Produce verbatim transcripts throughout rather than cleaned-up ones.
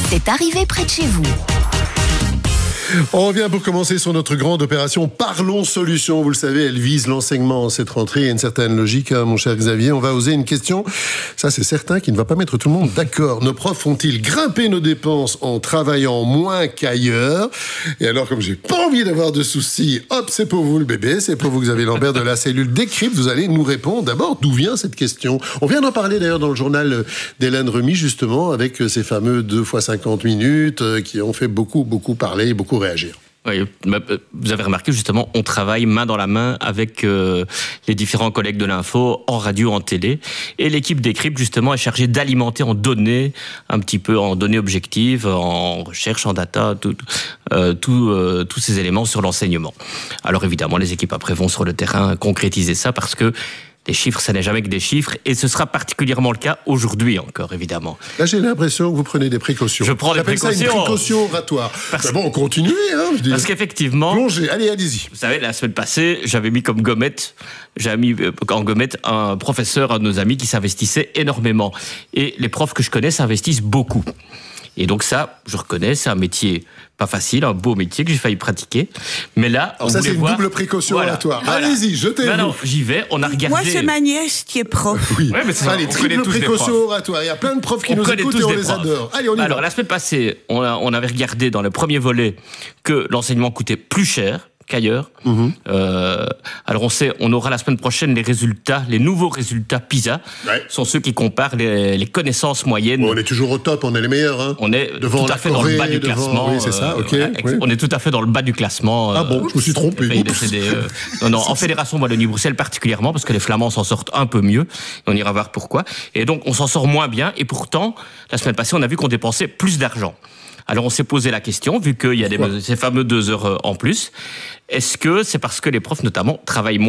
c'est arrivé près de chez vous. On revient pour commencer sur notre grande opération Parlons Solutions. Vous le savez, elle vise l'enseignement en cette rentrée. Il y a une certaine logique, hein, mon cher Xavier. On va oser une question, ça c'est certain, qui ne va pas mettre tout le monde d'accord. Nos profs ont-ils grimpé nos dépenses en travaillant moins qu'ailleurs? Et alors, comme j'ai pas envie d'avoir de soucis, hop, c'est pour vous le bébé, c'est pour vous Xavier Lambert de la cellule Décrypte. Vous allez nous répondre d'abord d'où vient cette question. On vient d'en parler d'ailleurs dans le journal d'Hélène Remy, justement, avec ces fameux deux fois cinquante minutes qui ont fait beaucoup, beaucoup parler, beaucoup réagir. Oui, vous avez remarqué justement, on travaille main dans la main avec euh, les différents collègues de l'info, en radio, en télé. Et l'équipe Décrypte, justement, est chargée d'alimenter en données, un petit peu en données objectives, en recherche, en data, tout, euh, tout, euh, tous ces éléments sur l'enseignement. Alors évidemment, les équipes après vont sur le terrain concrétiser ça parce que les chiffres, ça n'est jamais que des chiffres, et ce sera particulièrement le cas aujourd'hui encore, évidemment. Là, j'ai l'impression que vous prenez des précautions. Je prends des précautions. Ça une précaution oratoire. Parce... Mais bon, continuez, hein, je dis. Parce qu'effectivement... Plongez, allez, allez-y. Vous savez, la semaine passée, j'avais mis comme gommette, j'avais mis en gommette un professeur, un de nos amis qui s'investissait énormément. Et les profs que je connais s'investissent beaucoup. Et donc ça, je reconnais, c'est un métier pas facile, un beau métier que j'ai failli pratiquer. Mais là, alors on ça, c'est une voir... double précaution voilà, oratoire. voilà. Allez-y, jetez-vous. Non, non, j'y vais, on a regardé... Moi, c'est ma nièce qui est prof. Oui, ouais, mais c'est allez, triple précaution oratoire. Il y a plein de profs qui on nous écoutent et on les profs. adore. Allez, on y Alors, va. la semaine passée, on, a, on avait regardé dans le premier volet que l'enseignement coûtait plus cher qu'ailleurs. Mmh. Euh, alors on sait, on aura la semaine prochaine les résultats, les nouveaux résultats PISA, ouais. sont ceux qui comparent les, les connaissances moyennes. Bon, on est toujours au top, on est les meilleurs. Hein. On est devant tout à fait Corée, dans le bas du devant... classement. Oui, c'est ça, ok. Euh, oui. On est tout à fait dans le bas du classement. Ah bon, euh, je me suis trompé. Euh, non, non, en Fédération Wallonie-Bruxelles particulièrement, parce que les Flamands s'en sortent un peu mieux. On ira voir pourquoi. Et donc, on s'en sort moins bien. Et pourtant, la semaine passée, on a vu qu'on dépensait plus d'argent. Alors on s'est posé la question, vu qu'il y a des, ces fameux deux heures en plus, est-ce que c'est parce que les profs notamment travaillent moins ?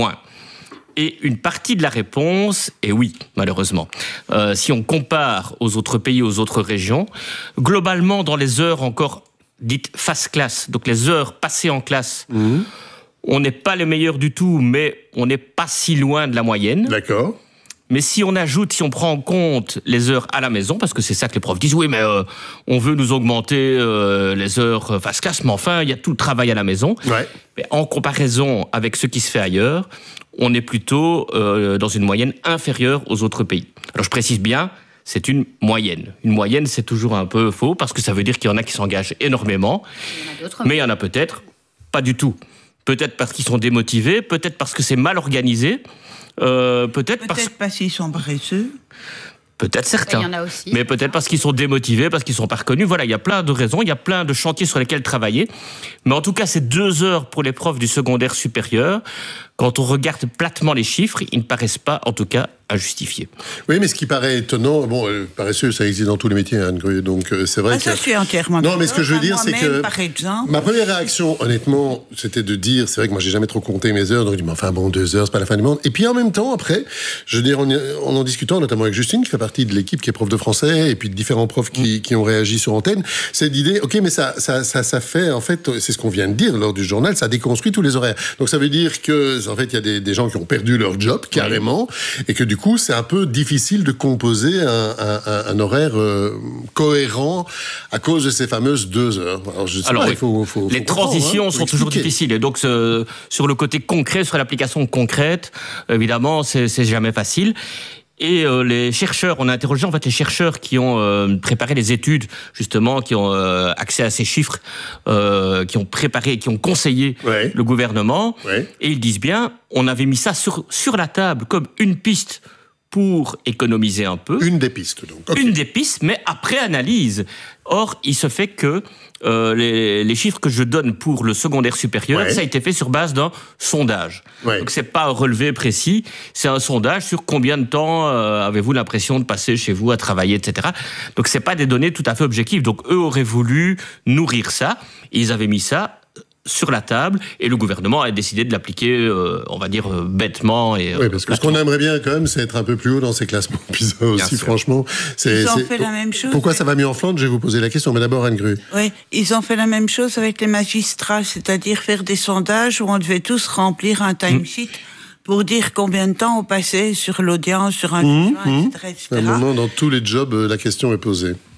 Et une partie de la réponse est oui, malheureusement. Euh, si on compare aux autres pays, aux autres régions, globalement dans les heures encore dites face classe, donc les heures passées en classe, mmh. on n'est pas les meilleurs du tout, mais on n'est pas si loin de la moyenne. D'accord. Mais si on ajoute, si on prend en compte les heures à la maison, parce que c'est ça que les profs disent, oui, mais euh, on veut nous augmenter euh, les heures face classe, mais enfin, il y a tout le travail à la maison. Ouais. Mais en comparaison avec ce qui se fait ailleurs, on est plutôt euh, dans une moyenne inférieure aux autres pays. Alors je précise bien, c'est une moyenne. Une moyenne, c'est toujours un peu faux, parce que ça veut dire qu'il y en a qui s'engagent énormément, il y en a mais il y en a peut-être pas du tout. Peut-être parce qu'ils sont démotivés, peut-être parce que c'est mal organisé, Euh, peut-être peut-être parce... parce qu'ils sont paresseux. Peut-être certains. Il y en a aussi. Mais peut-être parce qu'ils sont démotivés, parce qu'ils sont pas reconnus. Voilà, il y a plein de raisons, il y a plein de chantiers sur lesquels travailler. Mais en tout cas, ces deux heures pour les profs du secondaire supérieur, quand on regarde platement les chiffres, ils ne paraissent pas, en tout cas, injustifiés. Oui, mais ce qui paraît étonnant, bon, euh, paresseux, ça existe dans tous les métiers, Anne Grue, donc euh, c'est vrai ah, que... Ça, je suis entièrement Non, mais ce que je veux dire, c'est que... Par exemple... Ma première réaction, honnêtement, c'était de dire, c'est vrai que moi, j'ai jamais trop compté mes heures, donc je dis, mais enfin, bon, deux heures, c'est pas la fin du monde. Et puis, en même temps, après, je veux dire, en, en en discutant, notamment avec Justine, qui fait partie de l'équipe, qui est prof de français, et puis de différents profs qui, mmh. qui ont réagi sur antenne, c'est l'idée, ok, mais ça, ça, ça, ça fait, en fait, c'est ce qu'on vient de dire lors du journal, ça déconstruit tous les horaires. Donc, ça veut dire que, en fait, il y a des, des gens qui ont perdu leur job, carrément, oui. et que du coup, c'est un peu difficile de composer un, un, un horaire euh, cohérent à cause de ces fameuses deux heures. Alors, je sais Alors pas, oui, il faut, faut, les faut transitions hein, sont toujours difficiles. Et donc, ce, sur le côté concret, sur l'application concrète, évidemment, c'est, c'est jamais facile. Et euh, les chercheurs, on a interrogé en fait les chercheurs qui ont euh, préparé les études, justement, qui ont euh, accès à ces chiffres, euh, qui ont préparé, qui ont conseillé ouais. le gouvernement. Ouais. Et ils disent bien, on avait mis ça sur, sur la table comme une piste pour économiser un peu. Une des pistes, donc. Okay. Une des pistes, mais après analyse. Or, il se fait que euh, les, les chiffres que je donne pour le secondaire supérieur, ouais. ça a été fait sur base d'un sondage. Ouais. Donc, c'est pas un relevé précis, c'est un sondage sur combien de temps euh, avez-vous l'impression de passer chez vous à travailler, et cetera. Donc, c'est pas des données tout à fait objectives. Donc, eux auraient voulu nourrir ça. Ils avaient mis ça sur la table, et le gouvernement a décidé de l'appliquer, euh, on va dire, euh, bêtement. Et, oui, parce que ce qu'on aimerait bien, quand même, c'est être un peu plus haut dans ces classements PISA aussi, franchement. C'est, ils ont c'est... fait la même chose. Pourquoi ça va mieux en Flandre ? Je vais vous poser la question, mais d'abord, Anne Grue. Oui, ils ont fait la même chose avec les magistrats, c'est-à-dire faire des sondages où on devait tous remplir un timesheet mmh. pour dire combien de temps on passait sur l'audience, sur un mmh, jugement, mmh. et cetera, et cetera. À un moment, dans tous les jobs, la question est posée.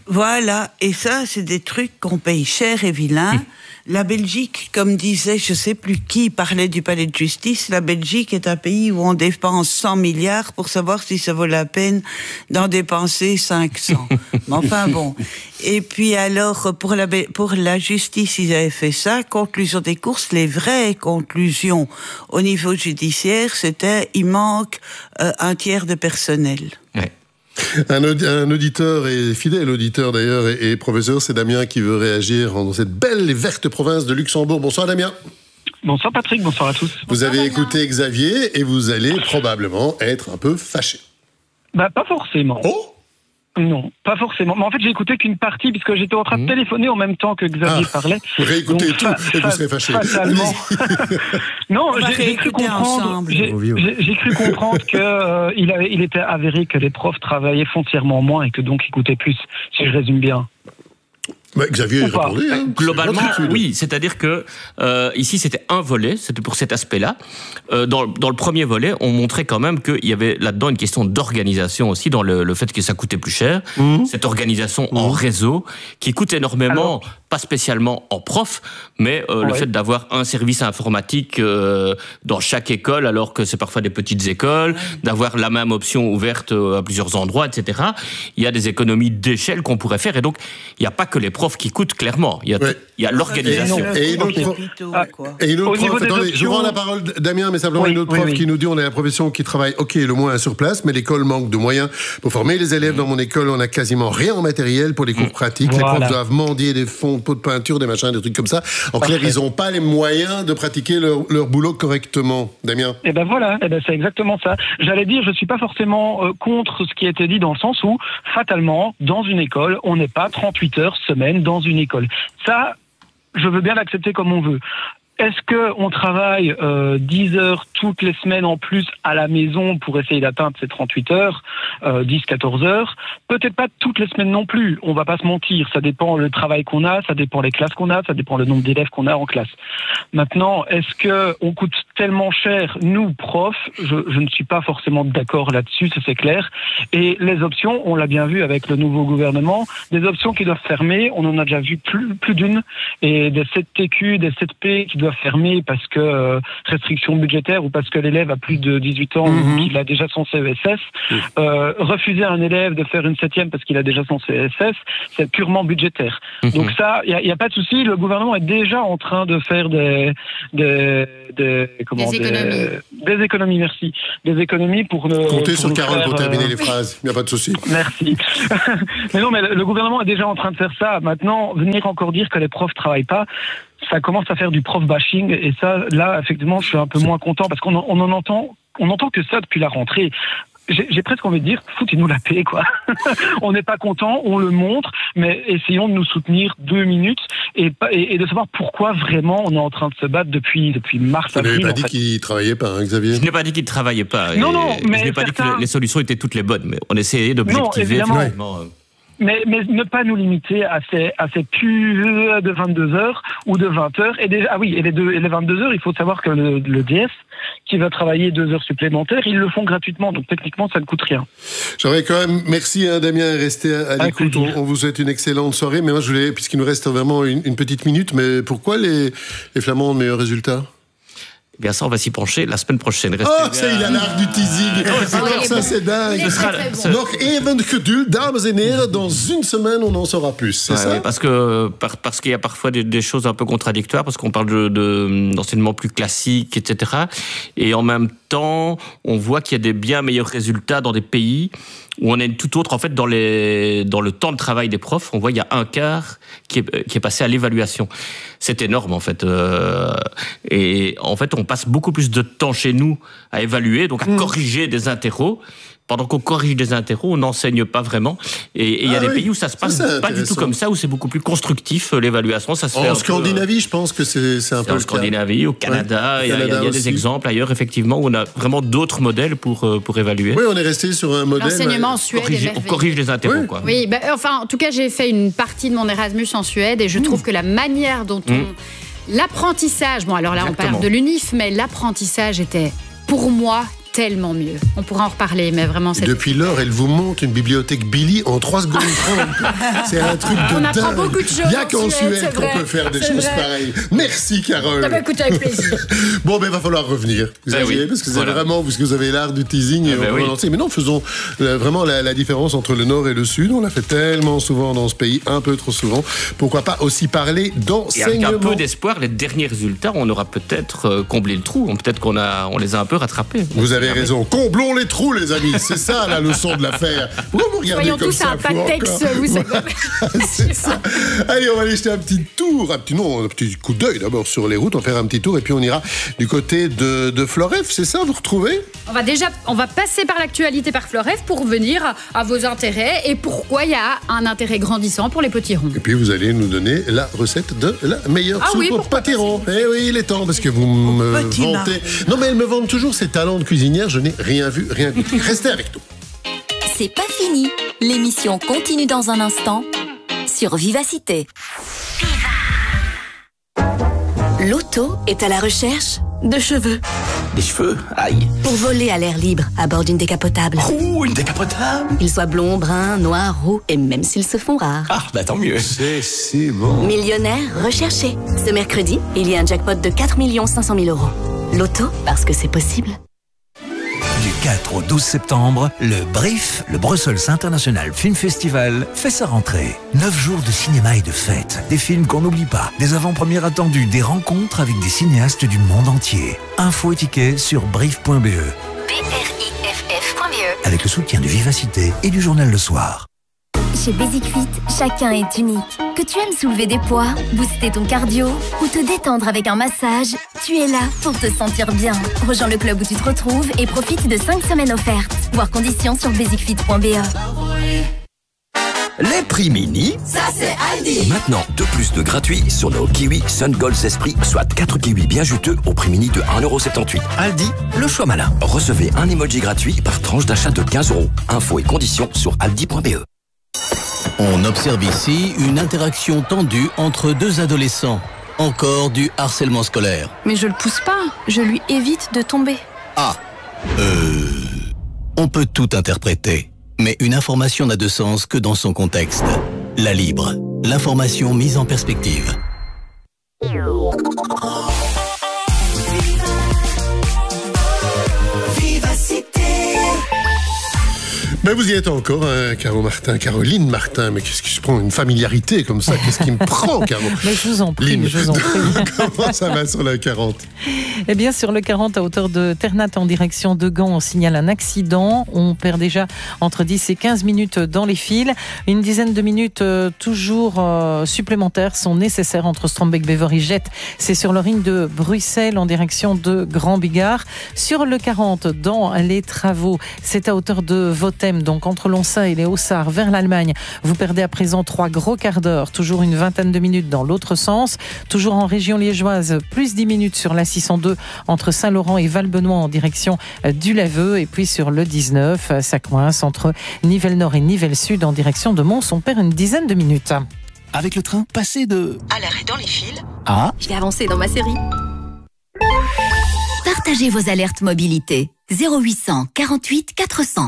Voilà, et ça, c'est des trucs qu'on paye cher et vilain. Mmh. La Belgique, comme disait, je sais plus qui parlait du palais de justice, la Belgique est un pays où on dépense cent milliards pour savoir si ça vaut la peine d'en dépenser cinq cents. Mais enfin bon. Et puis alors, pour la, pour la justice, ils avaient fait ça. Conclusion des courses, les vraies conclusions au niveau judiciaire, c'était il manque euh, un tiers de personnel. Ouais. Un, aud- un auditeur, et fidèle auditeur d'ailleurs, et, et professeur, c'est Damien qui veut réagir dans cette belle et verte province de Luxembourg. Bonsoir Damien. Bonsoir Patrick, bonsoir à tous. Vous bonsoir, avez Damien. écouté Xavier et vous allez probablement être un peu fâché. Bah pas forcément. Oh Non, pas forcément. Mais en fait, j'ai écouté qu'une partie puisque j'étais en train de téléphoner en même temps que Xavier ah, parlait. Réécoutez Donc, tout fa- et vous fa- serez fâché. Fatalement. non, On va j'ai, j'ai cru réécouter comprendre. ensemble. J'ai, j'ai, j'ai cru comprendre que euh, il, avait, il était avéré que les profs travaillaient foncièrement moins et que donc ils coûtaient plus. Si je résume bien. Bah, Xavier a Ou pas. répondu. Hein. Globalement, C'est pas oui. C'est-à-dire que euh, ici, c'était un volet, c'était pour cet aspect-là. Euh, dans, dans le premier volet, on montrait quand même qu'il y avait là-dedans une question d'organisation aussi, dans le, le fait que ça coûtait plus cher. Mmh. Cette organisation mmh. en réseau, qui coûte énormément, alors, pas spécialement en prof, mais euh, ouais. le fait d'avoir un service informatique euh, dans chaque école, alors que c'est parfois des petites écoles, d'avoir la même option ouverte à plusieurs endroits, et cetera. Il y a des économies d'échelle qu'on pourrait faire, et donc il n'y a pas que les profs qui coûtent, clairement. Il y a, ouais. il y a l'organisation. Et, et une autre, pro... ah, et une autre prof, attendez, options... je rends la parole Damien, mais simplement oui, une autre oui, prof oui. qui nous dit on est la profession qui travaille, ok, le moins sur place, mais l'école manque de moyens pour former les élèves. Dans mon école, on n'a quasiment rien en matériel pour les cours pratiques. Voilà. Les profs doivent mendier des fonds, pots de peinture, des machins, des trucs comme ça. En clair, ils n'ont pas les moyens de pratiquer leur, leur boulot correctement. Damien. Et ben voilà, et ben c'est exactement ça. J'allais dire, je suis pas forcément euh, contre ce qui a été dit dans le sens où, fatalement, dans une école, on n'est pas trente-huit heures semaine dans une école. Ça, je veux bien l'accepter comme on veut. Est-ce qu'on travaille euh, dix heures toutes les semaines en plus à la maison pour essayer d'atteindre ces trente-huit heures, euh, dix à quatorze heures? Peut-être pas toutes les semaines non plus, on va pas se mentir. Ça dépend le travail qu'on a, ça dépend les classes qu'on a, ça dépend le nombre d'élèves qu'on a en classe. Maintenant, est-ce qu'on coûte tellement cher, nous, profs? je, je ne suis pas forcément d'accord là-dessus, ça c'est clair. Et les options, on l'a bien vu avec le nouveau gouvernement, des options qui doivent fermer, on en a déjà vu plus, plus d'une, et des sept T Q, des sept P qui doivent fermer parce que euh, restriction budgétaire ou parce que l'élève a plus de dix-huit ans mmh. ou qu'il a déjà son C E S S. Mmh. Euh, refuser à un élève de faire une septième parce qu'il a déjà son C E S S, c'est purement budgétaire. Mmh. Donc ça, il n'y a, a pas de souci. Le gouvernement est déjà en train de faire des des des, comment, des économies. Des, des économies, merci. Des économies pour le. Comptez pour sur Carole faire, pour terminer euh... les phrases. Il n'y a pas de souci. Merci. Mais non, mais le, le gouvernement est déjà en train de faire ça. Maintenant, venir encore dire que les profs travaillent pas, ça commence à faire du prof bashing, et ça, là, effectivement, je suis un peu moins content parce qu'on on en entend, on entend que ça depuis la rentrée. J'ai, j'ai presque envie de dire, foutez-nous la paix, quoi. On n'est pas content, on le montre, mais essayons de nous soutenir deux minutes et, et, et de savoir pourquoi vraiment on est en train de se battre depuis, depuis mars, avril. Vous n'avez pas dit fait. qu'il ne travaillait pas, hein, Xavier? Je n'ai pas dit qu'il ne travaillait pas. Non, non, mais je n'ai pas certains... dit que les solutions étaient toutes les bonnes, mais on essayait d'objectiver. Non, évidemment. Mais, mais ne pas nous limiter à ces, à ces purs de vingt-deux heures ou de vingt heures. Et déjà, ah oui, et les, deux, et les vingt-deux heures, il faut savoir que le, le D S, qui va travailler deux heures supplémentaires, ils le font gratuitement. Donc techniquement, ça ne coûte rien. J'aimerais quand même, merci hein, Damien, rester à, à l'écoute. On, on vous souhaite une excellente soirée. Mais moi, je voulais, puisqu'il nous reste vraiment une, une petite minute, mais pourquoi les, les Flamands ont de meilleurs résultats? Eh bien ça, on va s'y pencher la semaine prochaine. Restez oh, ça, il a l'art du teasing. Alors, oh, ça, c'est dingue. Ce sera, bon. Nog even geduld, dames et heren. Dans une semaine, on en saura plus. C'est ouais, ça? Oui, parce que par, parce qu'il y a parfois des, des choses un peu contradictoires, parce qu'on parle de, de, d'enseignement plus classique, et cetera. Et en même temps, on voit qu'il y a des bien meilleurs résultats dans des pays où on est tout autre, en fait, dans, les, dans le temps de travail des profs. On voit qu'il y a un quart qui est, qui est passé à l'évaluation. C'est énorme, en fait. Euh, et en fait, on passe beaucoup plus de temps chez nous à évaluer, donc à mmh. corriger des interros. Pendant qu'on corrige des interros, on n'enseigne pas vraiment. Et il y a ah des oui. pays où ça se passe ça, pas du tout comme ça, où c'est beaucoup plus constructif, l'évaluation. Ça se en fait Scandinavie, peu, je pense que c'est, c'est un c'est peu en le Scandinavie, cas. au Canada. Ouais. Il y a, Canada il y a des exemples ailleurs, effectivement, où on a vraiment d'autres modèles pour, pour évaluer. Oui, on est resté sur un modèle... L'enseignement en Suède corrige, est on corrige les interros, oui. quoi. Oui, bah, enfin, en tout cas, j'ai fait une partie de mon Erasmus en Suède, et je mmh. trouve que la manière dont on... Mmh. L'apprentissage, bon alors là, Exactement. on parle de l'U N I F, mais l'apprentissage était, pour moi... tellement mieux. On pourra en reparler, mais vraiment, c'est... Depuis lors, elle vous monte une bibliothèque Billy en trois secondes trente. C'est un truc de On dingue. apprend beaucoup de choses. Il n'y a qu'en Suède, Suède qu'on peut faire des c'est choses vrai. pareilles. Merci, Carole. Ça va écouter avec plaisir. Bon, ben, il va falloir revenir. Vous Ben savez, oui. parce que vous Voilà. avez vraiment, parce que vous avez l'art du teasing et Ah ben on va oui. relancer. Mais non, faisons euh, vraiment la, la différence entre le Nord et le Sud. On l'a fait tellement souvent dans ce pays, un peu trop souvent. Pourquoi pas aussi parler Et avec un d'enseignement? peu d'espoir, les derniers résultats, on aura peut-être euh, comblé le trou. Peut-être qu'on a, on les a un peu rattrapés. Vous avez raison. Comblons les trous, les amis. C'est ça la leçon de l'affaire. Pourquoi vous regardez Voyons comme tous ça, un vous, Patex, encore vous savez. C'est ça. Allez, on va aller jeter un petit tour, un petit, non, un petit coup d'œil d'abord sur les routes. On va faire un petit tour et puis on ira du côté de, de Floref. C'est ça, vous retrouvez? On va déjà, on va passer par l'actualité par Floref pour venir à, à vos intérêts et pourquoi il y a un intérêt grandissant pour les petits ronds. Et puis vous allez nous donner la recette de la meilleure Ah soupe oui, au pourquoi pas, pâtiron. Eh oui, il est temps parce que vous me petit vantez. Non mais elles me vendent toujours ces talents de cuisinière. Je n'ai rien vu, rien goûté. Restez avec nous. C'est pas fini. L'émission continue dans un instant sur Vivacité. L'auto est à la recherche de cheveux. Des cheveux? Aïe. Pour voler à l'air libre à bord d'une décapotable. Ouh, une décapotable. Qu'ils soient blonds, bruns, noirs, roux et même s'ils se font rares. Ah, bah tant mieux. C'est si bon. Millionnaire recherché. Ce mercredi, il y a un jackpot de quatre millions cinq cent mille euros. L'auto, parce que c'est possible. Du quatre au douze septembre, le Brief, le Brussels International Film Festival, fait sa rentrée. Neuf jours de cinéma et de fêtes, des films qu'on n'oublie pas, des avant-premières attendues, des rencontres avec des cinéastes du monde entier. Infos et tickets sur brief point b e. B R I F F point B E. Avec le soutien de Vivacité et du journal Le Soir. Chez Basic Fit, chacun est unique. Que tu aimes soulever des poids, booster ton cardio ou te détendre avec un massage, tu es là pour te sentir bien. Rejoins le club où tu te retrouves et profite de cinq semaines offertes. Voir conditions sur basic fit point b e. Les prix mini. Ça, c'est Aldi. Maintenant, deux plus de gratuits sur nos kiwis Sun Golds Esprit, soit quatre kiwis bien juteux au prix mini de un euro soixante-dix-huit. Aldi, le choix malin. Recevez un emoji gratuit par tranche d'achat de quinze euros. Infos et conditions sur aldi point b e. On observe ici une interaction tendue entre deux adolescents. Encore du harcèlement scolaire. Mais je le pousse pas, je lui évite de tomber. Ah, euh... On peut tout interpréter, mais une information n'a de sens que dans son contexte. La Libre, l'information mise en perspective. Ben vous y êtes encore, hein, Caro Martin, Caroline Martin. Mais qu'est-ce qui se prend une familiarité comme ça? Qu'est-ce qui me prend, Caro? Mais je vous en prie, Lynn, je vous en prie. comment ça va sur la quarante? Eh bien, sur le quarante, à hauteur de Ternat en direction de Gand, on signale un accident. On perd déjà entre dix et quinze minutes dans les fils. Une dizaine de minutes euh, toujours euh, supplémentaires sont nécessaires entre Strombeck-Bever et Jette. C'est sur le ring de Bruxelles en direction de Grand Bigard. Sur le quarante, dans les travaux, c'est à hauteur de Votem, donc entre Lonsa et les Haussards vers l'Allemagne. Vous perdez à présent trois gros quarts d'heure, toujours une vingtaine de minutes dans l'autre sens. Toujours en région liégeoise, plus dix minutes sur la six cent deux entre Saint-Laurent et Val-Benoît en direction du Laveux. Et puis sur le dix-neuf, ça coince entre Nivelles-Nord et Nivelles-Sud en direction de Mons. On perd une dizaine de minutes. Avec le train, passez de... À l'arrêt dans les fils. Ah, Je vais avancer dans ma série. Partagez vos alertes mobilité. zéro huit cent quarante-huit quatre cents.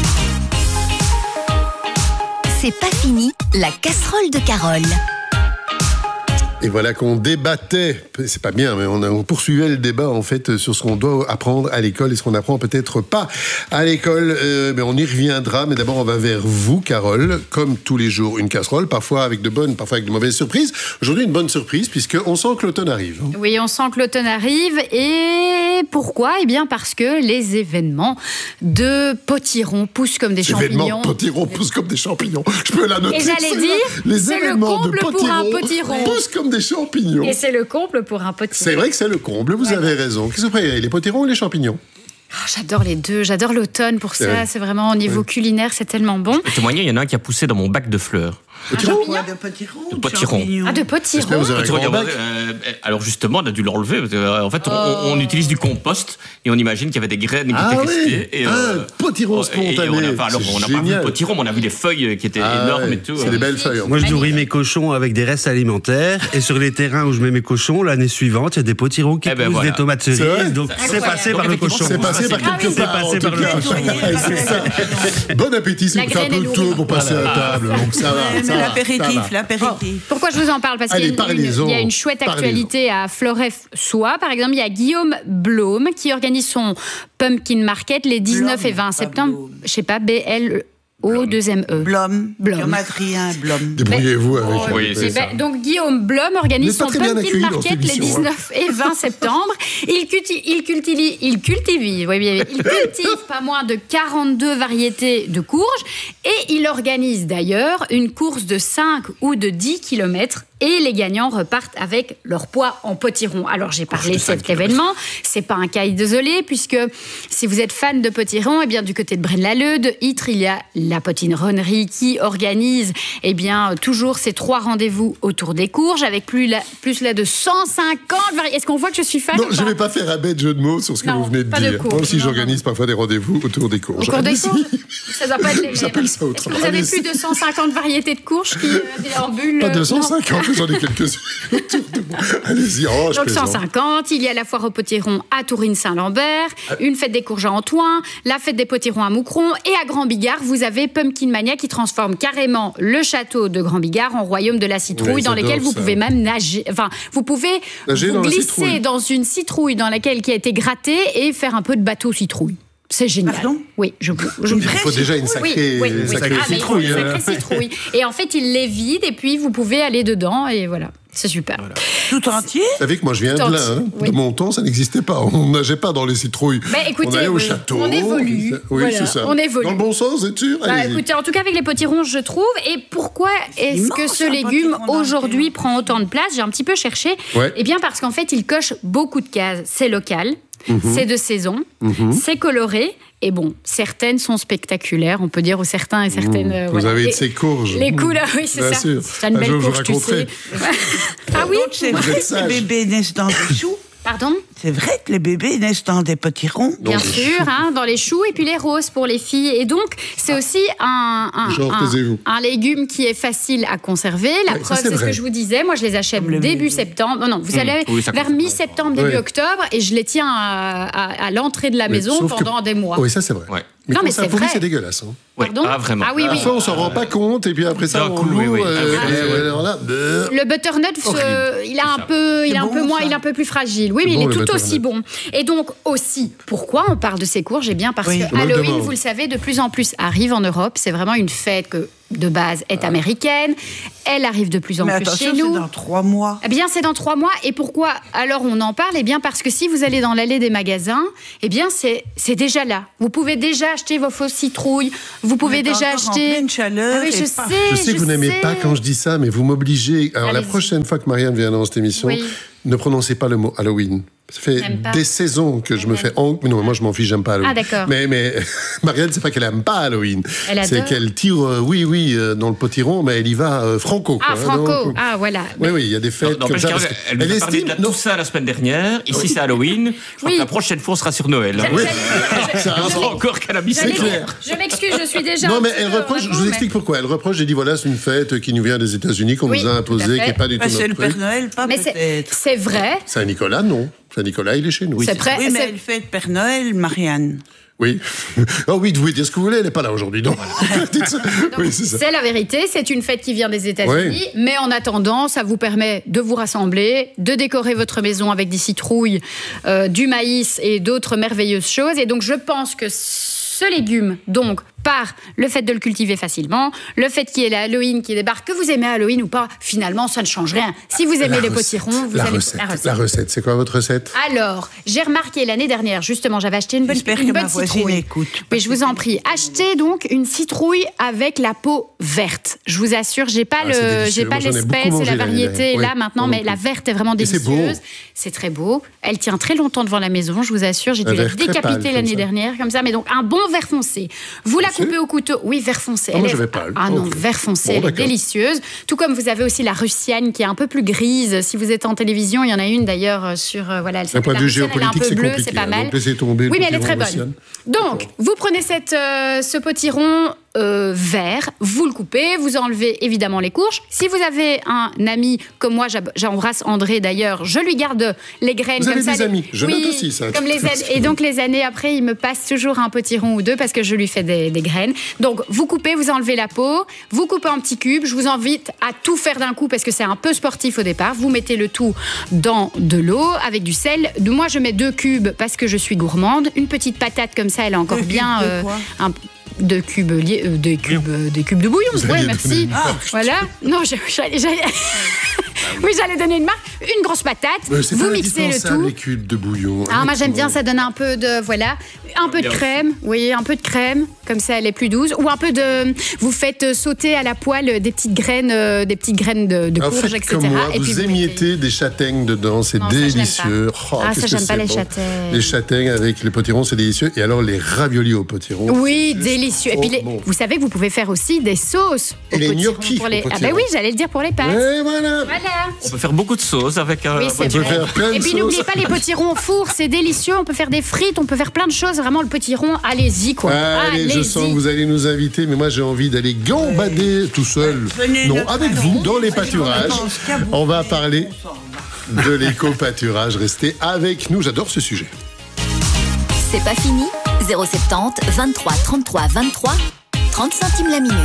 C'est pas fini, la casserole de Carole. Et voilà qu'on débattait, c'est pas bien, mais on, a, on poursuivait le débat en fait sur ce qu'on doit apprendre à l'école et ce qu'on apprend peut-être pas à l'école. Euh, mais on y reviendra, mais d'abord on va vers vous, Carole. Comme tous les jours, une casserole, parfois avec de bonnes, parfois avec de mauvaises surprises. Aujourd'hui, une bonne surprise, puisqu'on sent que l'automne arrive. Oui, on sent que l'automne arrive. Et pourquoi? Eh bien, parce que les événements de potiron poussent comme des Les événements champignons. de potiron poussent comme des champignons. Je peux la noter. Et j'allais celle-là. dire, les c'est le événements comble de pour un potiron potiron. poussent comme des champignons. Et c'est le comble pour un potiron. C'est vrai que c'est le comble, vous Ouais. avez raison. Qu'est-ce que vous préférez, les potirons ou les champignons? Oh, j'adore les deux. J'adore l'automne pour C'est ça. vrai. C'est vraiment au niveau Ouais. culinaire, c'est tellement bon. Pour témoigner, il y en a un qui a poussé dans mon bac de fleurs. Potiron de potiron. De potiron. Ah, de potiron. Euh, alors justement, on a dû l'enlever. Parce que, euh, en fait, on, oh. on utilise du compost et on imagine qu'il y avait des graines qui ah étaient oui. restées. Et, ah, euh, potiron spontané. Et on a, enfin, alors, on n'a pas vu le potiron, mais on a vu des feuilles qui étaient ah, énormes ouais. et tout. C'est des belles feuilles. Moi, je nourris mes cochons avec des restes alimentaires. Et sur les terrains où je mets mes cochons, l'année suivante, il y a des potirons qui eh ben poussent, voilà. des tomates cerises. Donc, c'est passé par le cochon. C'est passé par quelque part. C'est passé par le cochon. Bon appétit, c'est pour faire un peu le tour pour passer à la table. Donc ça va. Mais l'apéritif, l'apéritif. Pourquoi je vous en parle? Parce qu'il y, y a une chouette actualité à Floref-Soie. Par exemple, il y a Guillaume Blaume qui organise son Pumpkin Market les dix-neuf Blom, et vingt septembre. Je sais pas, B L O deux M E. Blom. Blom. Comme Adrien Blom. Débrouillez-vous avec oh, oui, c'est ben, donc Guillaume Blom organise son Pumpkin Market les dix-neuf et vingt septembre. Il cultive, il cultive, il cultive, il cultive pas moins de quarante-deux variétés de courges et il organise d'ailleurs une course de cinq ou de dix kilomètres. Et les gagnants repartent avec leur poids en potiron. Alors, j'ai parlé de cet événement. C'est pas un cas isolé, puisque si vous êtes fan de potiron, eh bien, du côté de Braine-l'Alleud, de Ytre, il y a la potironnerie qui organise, eh bien, toujours ces trois rendez-vous autour des courges, avec plus, la, plus là de cent cinquante variétés. Est-ce qu'on voit que je suis fan? Non, je ne vais pas faire un bête jeu de mots sur ce que non, vous venez de dire. De Moi aussi, j'organise parfois des rendez-vous autour des courges. Autour des courges? Ça doit pas être les mêmes. J'appelle ça Est-ce que vous avez plus de cent cinquante variétés de courges qui euh, déambulent? Pas deux cent cinquante, j'en ai quelques-unes. Allez-y, oh, je donc plaisante. cent cinquante, il y a la foire aux potirons à Tourine-Saint-Lambert, une fête des courges à Antoine, la fête des potirons à Moucron et à Grand-Bigard, vous avez Pumpkin Mania qui transforme carrément le château de Grand-Bigard en royaume de la citrouille, oui, dans lequel vous ça. pouvez même nager, enfin vous pouvez nager vous dans glisser dans une citrouille dans laquelle qui a été grattée et faire un peu de bateau citrouille. C'est génial. Pardon? Oui, je vous. Je il faut déjà une sacrée, oui, oui, une sacrée ah, citrouille. Une sacrée citrouille. Et en fait, il les vide et puis vous pouvez aller dedans et voilà. C'est super. Voilà. Tout entier? Vous savez que moi je viens Tout de là. Hein. Oui. De mon temps, ça n'existait pas. On nageait pas dans les citrouilles. Bah, écoutez, on allait au oui. château. On évolue. Oui, voilà. c'est ça. On évolue. Dans le bon sens, c'est sûr. Bah, écoutez, en tout cas avec les potirons, je trouve. Et pourquoi est-ce que ce légume aujourd'hui prend autant de place? J'ai un petit peu cherché. Ouais. Eh bien parce qu'en fait, il coche beaucoup de cases. C'est local. Mmh. C'est de saison, mmh. c'est coloré, et bon, certaines sont spectaculaires, on peut dire, ou certains et certaines... Mmh. Euh, Vous voilà. avez de et, ces courges. Les couleurs, oui, c'est ça. Sûr. C'est une belle courge, tu sais. Ah oui? C'est vrai que les bébés naissent dans des choux. Pardon? C'est vrai que les bébés naissent dans des potirons. Bien donc, sûr, hein, dans les choux et puis les roses pour les filles. Et donc, c'est aussi un, un, Genre, un, un légume qui est facile à conserver. La ouais, preuve, c'est ce que je vous disais. Moi, je les achète début bébé. septembre. Non, non, vous mmh. allez oui, vers mi-septembre, début oui. octobre, et je les tiens à, à, à l'entrée de la oui, maison pendant que... des mois. Oui, ça, c'est vrai. Ouais. Mais non, mais c'est pourri, c'est dégueulasse. Hein. Pardon? Ah, vraiment. Ah oui, oui. Parfois, on s'en rend pas compte, et puis après ça, on oui, oui. euh, ah, euh, oui. alors là, bleu. Le butternut, euh, il a un peu, il est un peu moins, il est un peu plus fragile. Oui, mais il est tout aussi bon. Et donc aussi, pourquoi on parle de ces courges? Eh bien, parce que Halloween, vous le savez, de plus en plus arrive en Europe. C'est vraiment une fête que de base est américaine. Elle arrive de plus en mais plus attention, chez nous. C'est dans trois mois. Eh bien, c'est dans trois mois. Et pourquoi alors on en parle? Eh bien, parce que si vous allez dans l'allée des magasins, eh bien, c'est c'est déjà là. Vous pouvez déjà acheter vos fausses citrouilles. Vous pouvez déjà acheter. En chaleur. Ah oui, je sais. Je sais que vous n'aimez pas quand je dis ça, mais vous m'obligez. Alors la prochaine fois que Marianne vient dans cette émission, oui. ne prononcez pas le mot Halloween. Ça fait des saisons que je me fais honte. Non, moi je m'en fiche, j'aime pas Halloween. Ah d'accord. Mais, mais Marianne, c'est pas qu'elle aime pas Halloween. C'est qu'elle tire, euh, oui, oui, euh, dans le potiron, mais elle y va euh, franco. Ah, quoi, franco. hein, donc, ah, voilà. Oui, oui, il y a des fêtes non, comme ça. Elle, elle nous a parlé de la Toussaint la semaine dernière. Ici, oui. c'est Halloween. Je oui. que la prochaine fois, on sera sur Noël. Hein. Oui. Ça sera encore cannabis. C'est clair. Je m'excuse, je suis déjà. Non, mais elle reproche, je vous explique pourquoi. Elle reproche, j'ai dit, voilà, c'est une fête qui nous vient des États-Unis, qu'on nous a imposée, qui n'est pas du tout notre truc. C'est le Père Noël, pas peut-être. C'est vrai. Saint-Nicolas, non. Saint-Nicolas, il est chez nous. Oui, c'est vrai. Oui, mais elle fait le Père Noël, Marianne. Oui. Oh oui, vous dites ce que vous voulez, elle n'est pas là aujourd'hui. Donc, oui, c'est, c'est la vérité, c'est une fête qui vient des États-Unis, oui. mais en attendant, ça vous permet de vous rassembler, de décorer votre maison avec des citrouilles, euh, du maïs et d'autres merveilleuses choses. Et donc, je pense que ce légume, donc, par le fait de le cultiver facilement, le fait qu'il y ait la Halloween qui débarque, que vous aimez Halloween ou pas, finalement, ça ne change rien. Si vous aimez la les recette, potirons, vous la allez... Recette, la recette. La recette, c'est quoi votre recette? Alors, j'ai remarqué l'année dernière, justement, j'avais acheté une bonne, une bonne citrouille. Écoute, mais je vous en prie, achetez donc une citrouille avec la peau verte. Je vous assure, j'ai pas, ah, le, j'ai pas l'espèce et la variété là oui, maintenant, mais la verte est vraiment délicieuse. C'est, c'est très beau. Elle tient très longtemps devant la maison, je vous assure. J'ai dû la décapiter l'année dernière, comme ça. Mais donc, un bon vert foncé. Vous la coupée au couteau. Oui, vert foncé. Ah, moi, est... j'avais pas. Ah non, okay. vert foncé, bon, elle est délicieuse. Tout comme vous avez aussi la russiane qui est un peu plus grise. Si vous êtes en télévision, il y en a une d'ailleurs sur euh, voilà, elle s'appelle la russienne, elle est un peu bleue, c'est pas mal. Donc, tomber oui, mais elle est très bonne. Donc, vous prenez cette, euh, ce potiron euh, vert, vous le coupez, vous enlevez évidemment les courges. Si vous avez un ami comme moi, j'embrasse André d'ailleurs, je lui garde les graines vous comme avez ça. Des les... amis, je oui, note aussi ça. Comme les et donc les années après, il me passe toujours un potiron ou deux parce que je lui fais des, des graines. Donc vous coupez, vous enlevez la peau, vous coupez en petits cubes. Je vous invite à tout faire d'un coup parce que c'est un peu sportif au départ. Vous mettez le tout dans de l'eau avec du sel. Moi, je mets deux cubes parce que je suis gourmande. Une petite patate comme ça, elle est encore deux bien. Euh, un, de cubes, euh, des cubes, euh, des cubes de bouillon. Oui, merci. Ah. Voilà. Non, j'allais. Oui, j'allais donner une marque. Une grosse patate. Vous mixez le tout. Les cubes de bouillon. Ah, moi j'aime bien, ça donne un peu de voilà, un peu de crème. Oui, un peu de crème, comme ça elle est plus douce. Ou un peu de. Vous faites sauter à la poêle des petites graines, euh, des petites graines de, de courge, et cetera. Comme moi, et vous puis émiettez mettez... des châtaignes dedans, c'est non, délicieux. Ça, oh, ah, ça j'aime pas les bon. châtaignes. Les châtaignes avec les potirons, c'est délicieux. Et alors les raviolis au potiron. Oui, délicieux. Et puis les... bon. vous savez que vous pouvez faire aussi des sauces. Et les gnocchis. Pour les... Ah ben oui, j'allais le dire pour les pâtes. Et voilà. Voilà. On peut faire beaucoup de sauces avec un. Oui, on peut faire plein de Et puis n'oubliez pas les potirons au four, c'est délicieux. On peut faire des frites, on peut faire plein de choses. Vraiment, le potiron, allez-y quoi. Allez, allez-y. je sens que vous allez nous inviter, mais moi j'ai envie d'aller gambader tout seul. Venez non, avec vous, dans les pâturages. On va parler de l'éco-pâturage. Restez avec nous, j'adore ce sujet. C'est pas fini. zéro soixante-dix, vingt-trois, trente-trois, vingt-trois, trente centimes la minute.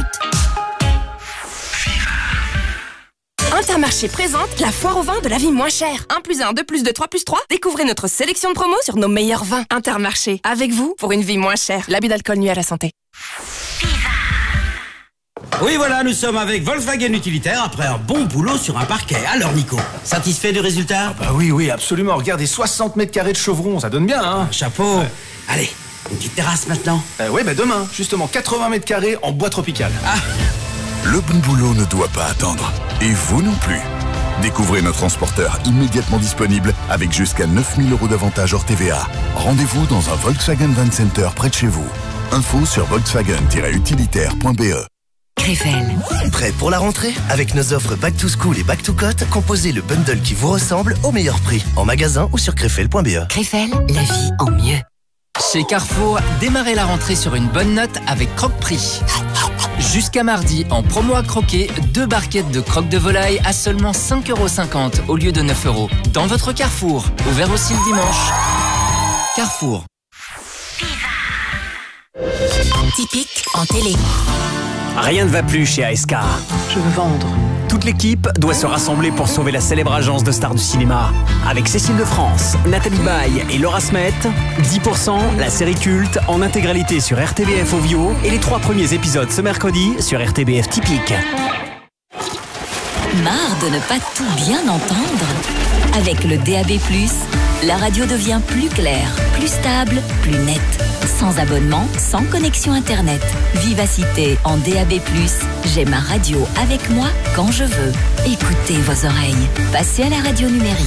Intermarché présente la foire au vin de la vie moins chère. un plus un, deux plus deux, trois plus trois. Découvrez notre sélection de promos sur nos meilleurs vins. Intermarché, avec vous pour une vie moins chère. L'abus d'alcool nuit à la santé. Oui, voilà, nous sommes avec Volkswagen Utilitaire après un bon boulot sur un parquet. Alors, Nico, satisfait du résultat? Ah bah oui, oui, absolument. Regardez, soixante mètres carrés de chevrons, ça donne bien, hein? Chapeau. Ouais. Allez, une petite terrasse maintenant. Euh, oui, bah demain, justement, quatre-vingts mètres carrés en bois tropical. Ah. Le bon boulot ne doit pas attendre. Et vous non plus. Découvrez nos transporteurs immédiatement disponibles avec jusqu'à neuf mille euros d'avantage hors T V A. Rendez-vous dans un Volkswagen Van Center près de chez vous. Info sur volkswagen tiret utilitaire point b e. Krefel. Prêt pour la rentrée? Avec nos offres Back to School et Back to Cote, composez le bundle qui vous ressemble au meilleur prix. En magasin ou sur krefel point b e. Krefel, la vie en mieux. Chez Carrefour, démarrez la rentrée sur une bonne note avec Croque-Prix. Jusqu'à mardi, en promo à croquer, deux barquettes de croque de volaille à seulement cinq euros cinquante au lieu de neuf euros. Dans votre Carrefour, ouvert aussi le dimanche. Carrefour. Typique en télé. Rien ne va plus chez A S K. Je veux vendre. Toute l'équipe doit se rassembler pour sauver la célèbre agence de stars du cinéma. Avec Cécile de France, Nathalie Baye et Laura Smet, dix pour cent, la série culte, en intégralité sur R T B F Ovio et les trois premiers épisodes ce mercredi sur R T B F Typique. Marre de ne pas tout bien entendre? Avec le D A B plus, la radio devient plus claire, plus stable, plus nette. Sans abonnement, sans connexion Internet. Vivacité en D A B plus, j'ai ma radio avec moi quand je veux. Écoutez vos oreilles. Passez à la radio numérique.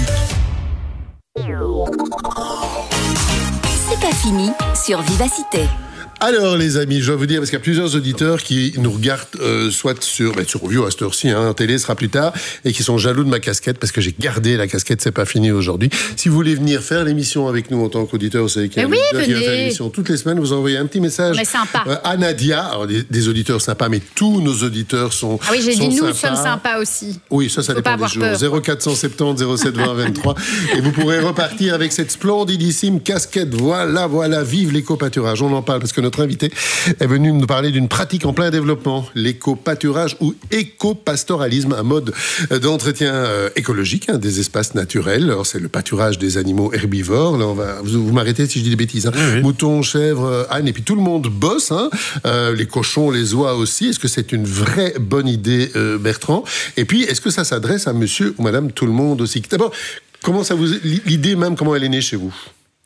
C'est pas fini sur Vivacité. Alors les amis, je dois vous dire, parce qu'il y a plusieurs auditeurs qui nous regardent euh, soit sur, ben, sur Ovio à cette heure-ci, hein, en télé sera plus tard, et qui sont jaloux de ma casquette, parce que j'ai gardé la casquette, c'est pas fini aujourd'hui. Si vous voulez venir faire l'émission avec nous en tant qu'auditeur, vous savez qu'il y a un oui, auditeur qui va faire l'émission toutes les semaines, vous envoyez un petit message euh, à Nadia, alors des, des auditeurs sympas, mais tous nos auditeurs sont Ah oui, j'ai sont dit nous sympas. sommes sympas aussi. Oui, ça, ça Faut dépend pas des jours. avoir peur. zéro quatre cent soixante-dix, zéro sept vingt, vingt-trois. Et vous pourrez repartir avec cette splendidissime casquette. Voilà, voilà, vive l'éco-pâturage. On en parle parce que notre invité est venu nous parler d'une pratique en plein développement, l'éco-pâturage ou éco-pastoralisme, un mode d'entretien euh, écologique hein, des espaces naturels. Alors, c'est le pâturage des animaux herbivores. Là, on va, vous, vous m'arrêtez si je dis des bêtises. Hein. Oui, oui. Moutons, chèvres, ânes, et puis tout le monde bosse. Hein. Euh, les cochons, les oies aussi. Est-ce que c'est une vraie bonne idée, euh, Bertrand? Et puis, est-ce que ça s'adresse à monsieur ou madame tout le monde aussi? D'abord, comment ça vous, l'idée même, comment elle est née chez vous?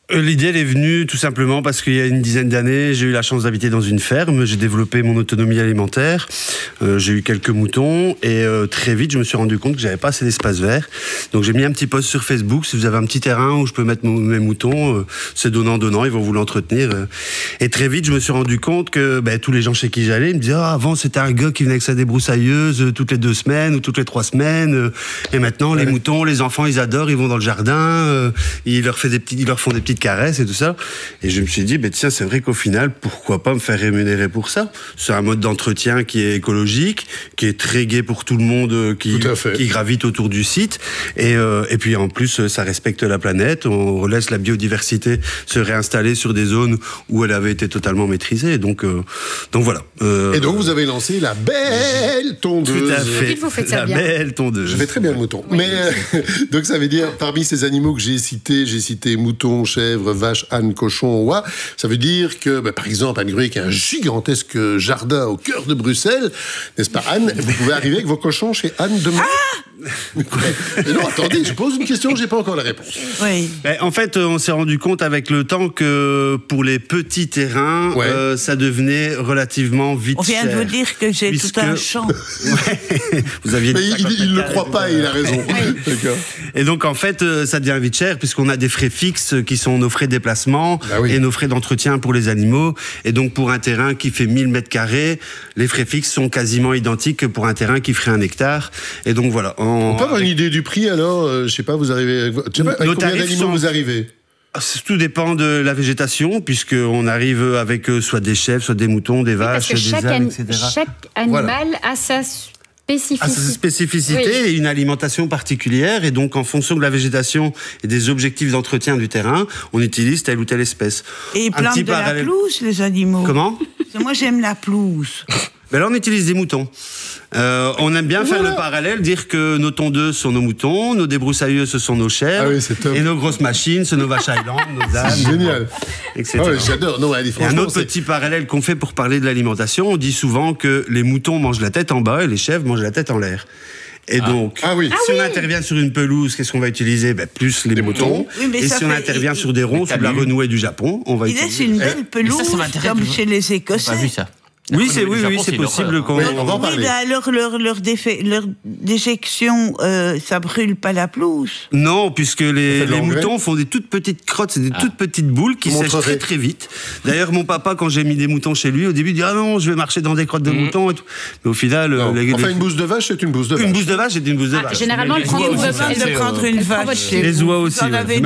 L'idée, elle est venue tout simplement parce qu'il y a une dizaine d'années, j'ai eu la chance d'habiter dans une ferme, j'ai développé mon autonomie alimentaire, euh, j'ai eu quelques moutons et euh, très vite, je me suis rendu compte que j'avais pas assez d'espace vert. Donc j'ai mis un petit post sur Facebook, si vous avez un petit terrain où je peux mettre mon, mes moutons, euh, c'est donnant-donnant, ils vont vous l'entretenir. Euh. Et très vite, je me suis rendu compte que ben, tous les gens chez qui j'allais, ils me disaient ah, avant c'était un gars qui venait avec sa débroussailleuse euh, toutes les deux semaines ou toutes les trois semaines, euh, et maintenant ouais. les moutons, les enfants, ils adorent, ils vont dans le jardin, euh, ils, leur fait des petits, ils leur font des petites caresses et tout ça. Et je me suis dit, ben tiens, c'est vrai qu'au final, pourquoi pas me faire rémunérer pour ça? C'est un mode d'entretien qui est écologique, qui est très gai pour tout le monde qui, qui gravite autour du site. Et, euh, et puis en plus, ça respecte la planète. On laisse la biodiversité se réinstaller sur des zones où elle avait été totalement maîtrisée. Donc, euh, donc voilà. Euh, et donc vous avez lancé la belle tondeuse. Tout à fait. Il vous fait ça la bien. belle tondeuse. Je fais très bien le mouton. Oui. Mais euh, donc ça veut dire, parmi ces animaux que j'ai cités, j'ai cité mouton, chèvre, vache, âne, cochon, oie. Ça veut dire que, bah, par exemple, Anne Gruy, qui a un gigantesque jardin au cœur de Bruxelles, n'est-ce pas, Anne? Vous pouvez arriver avec vos cochons chez Anne demain. Ah Mais non, attendez, je pose une question, j'ai pas encore la réponse. Oui. Ben, en fait, on s'est rendu compte avec le temps que pour les petits terrains, ouais. euh, ça devenait relativement vite. On vient cher, de vous dire que j'ai puisque... tout un champ. Ouais. Vous aviez. Mais il ne le croit pas, et il a raison. Oui. Et donc en fait, ça devient vite cher puisqu'on a des frais fixes qui sont nos frais de déplacement bah oui. et nos frais d'entretien pour les animaux. Et donc pour un terrain qui fait mille mètres carrés, les frais fixes sont quasiment identiques que pour un terrain qui ferait un hectare. Et donc voilà. On, on peut avoir une idée du prix alors euh, je sais pas, vous arrivez. Je sais pas, avec combien d'animaux sont... vous arrivez? Tout dépend de la végétation, puisqu'on arrive avec euh, soit des chèvres, soit des moutons, des vaches, oui, des ânes, et cetera. Chaque animal voilà. a sa spécificité. À sa spécificité oui. et une alimentation particulière. Et donc, en fonction de la végétation et des objectifs d'entretien du terrain, on utilise telle ou telle espèce. Et ils plantent de parallèle... la pelouse, les animaux. Comment? Moi, j'aime la pelouse. Ben là, on utilise des moutons. Euh, on aime bien voilà. faire le parallèle, dire que nos tondeuses sont nos moutons, nos débroussailleuses ce sont nos chèvres, ah oui, et nos grosses machines c'est nos vaches Highland, nos ânes, génial, et cetera. Ah ouais, j'adore. Non, allez, et un autre petit parallèle qu'on fait pour parler de l'alimentation, on dit souvent que les moutons mangent la tête en bas et les chèvres mangent la tête en l'air. Et ah. donc, ah oui. si ah on oui. intervient sur une pelouse, qu'est-ce qu'on va utiliser? Ben, plus les, les moutons. moutons. Oui, et si on intervient il... sur des ronds, sur de la renouée du Japon, on va il utiliser... Il laisse une belle pelouse, ça, ça comme chez les Écossais. Pas vu ça. Oui, c'est oui, oui, c'est possible qu'on oui, on va en parler. Oui, ben alors leur leur, défait, leur déjection, euh, ça brûle pas la pelouse. Non, puisque les, les moutons font des toutes petites crottes, c'est des ah. toutes petites boules qui sèchent très très vite. D'ailleurs, mon papa, quand j'ai mis des moutons chez lui, au début, il dit ah non, je vais marcher dans des crottes de mmh. moutons et tout. Mais au final, non. les, enfin les... une bouse de vache, c'est une bouse de vache. Une bouse de vache, c'est une bouse de vache. Ah, généralement, elle prend une bouse de vache. De prendre une vache. Les oies aussi.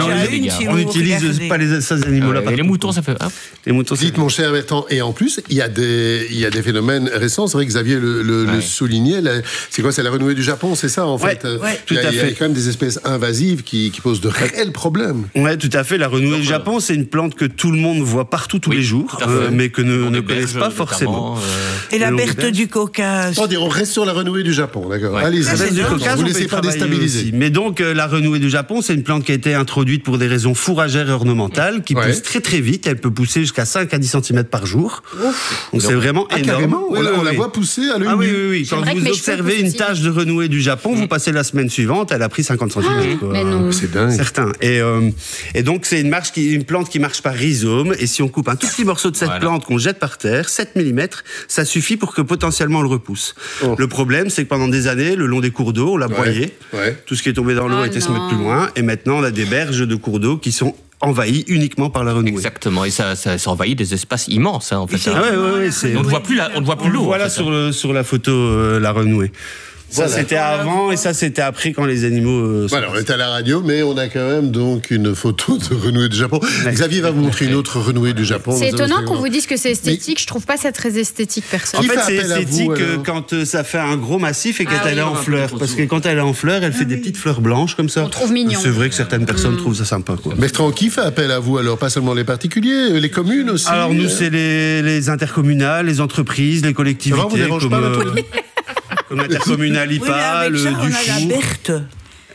On n'utilise pas les ces animaux-là. Les moutons, ça fait. Les moutons. Dites mon cher Bertrand, et en plus, il y a des il y a des phénomènes récent, c'est vrai que Xavier le, le, ouais. le soulignait. La, c'est quoi? C'est la renouée du Japon, c'est ça en ouais, fait. Ouais, il y a, tout à il y a fait. quand même des espèces invasives qui, qui posent de réels problèmes. Oui, tout à fait. La renouée du Japon, c'est une plante que tout le monde voit partout tous oui, les jours, euh, mais que ne, ne connaissent pas forcément. Euh, et la berthe du Caucase. On, on reste sur la renouée du Japon, d'accord. Ouais. Allez, la berthe du Caucase, vous ne laissez pas déstabiliser. Aussi. Mais donc, euh, la renouée du Japon, c'est une plante qui a été introduite pour des raisons fourragères et ornementales, qui ouais. pousse très très vite. Elle peut pousser jusqu'à cinq à dix centimètres par jour. Ouf. Donc, c'est vraiment ah, énorme. Oui, on, oui, on la voit pousser à l'œil nu. Oui, oui, oui. Quand vous observez une tache de renouée du Japon, vous passez la semaine suivante, elle a pris cinquante centimètres. Mais non. C'est dingue. Certain. Et, euh, et donc, c'est une, marche qui, une plante qui marche par rhizome. Et si on coupe un tout petit morceau de cette voilà. plante qu'on jette par terre, sept millimètres, ça suffit pour que potentiellement on le repousse. Oh. Le problème, c'est que pendant des années, le long des cours d'eau, on l'a ouais. broyé. Ouais. Tout ce qui est tombé dans l'eau oh, a été se mettre plus loin. Et maintenant, on a des berges de cours d'eau qui sont envahi uniquement par la renouée. Exactement, et ça, ça, ça envahit des espaces immenses, hein, en fait. Ah ouais, ouais, ouais, c'est... On ne voit plus la, on ne voit plus l'eau. Voilà en fait, sur, le, sur la photo euh, la renouée. Ça, voilà. C'était avant et ça, c'était après quand les animaux... Euh, voilà, on est à la radio, mais on a quand même donc une photo de renouée du Japon. Ouais. Xavier va vous montrer une autre renouée du Japon. C'est étonnant qu'on vous dise que c'est esthétique. Mais... Je trouve pas ça très esthétique, personnellement. En fait, c'est esthétique vous, quand euh, ça fait un gros massif et quand ah, elle oui, est en fleurs. Parce que quand elle est en fleurs, elle ah, fait oui. des petites fleurs blanches comme ça. On trouve mignon. C'est vrai que certaines personnes mmh. trouvent ça sympa. Quoi. Bertrand, qui fait appel à vous alors? Pas seulement les particuliers, les communes aussi? Alors nous, c'est les, les intercommunales, les entreprises, les collectivités. Ça va, vous dérange pas, Comme l'intercommunal I P A, oui, le ça, Dufour. On a la Berthe.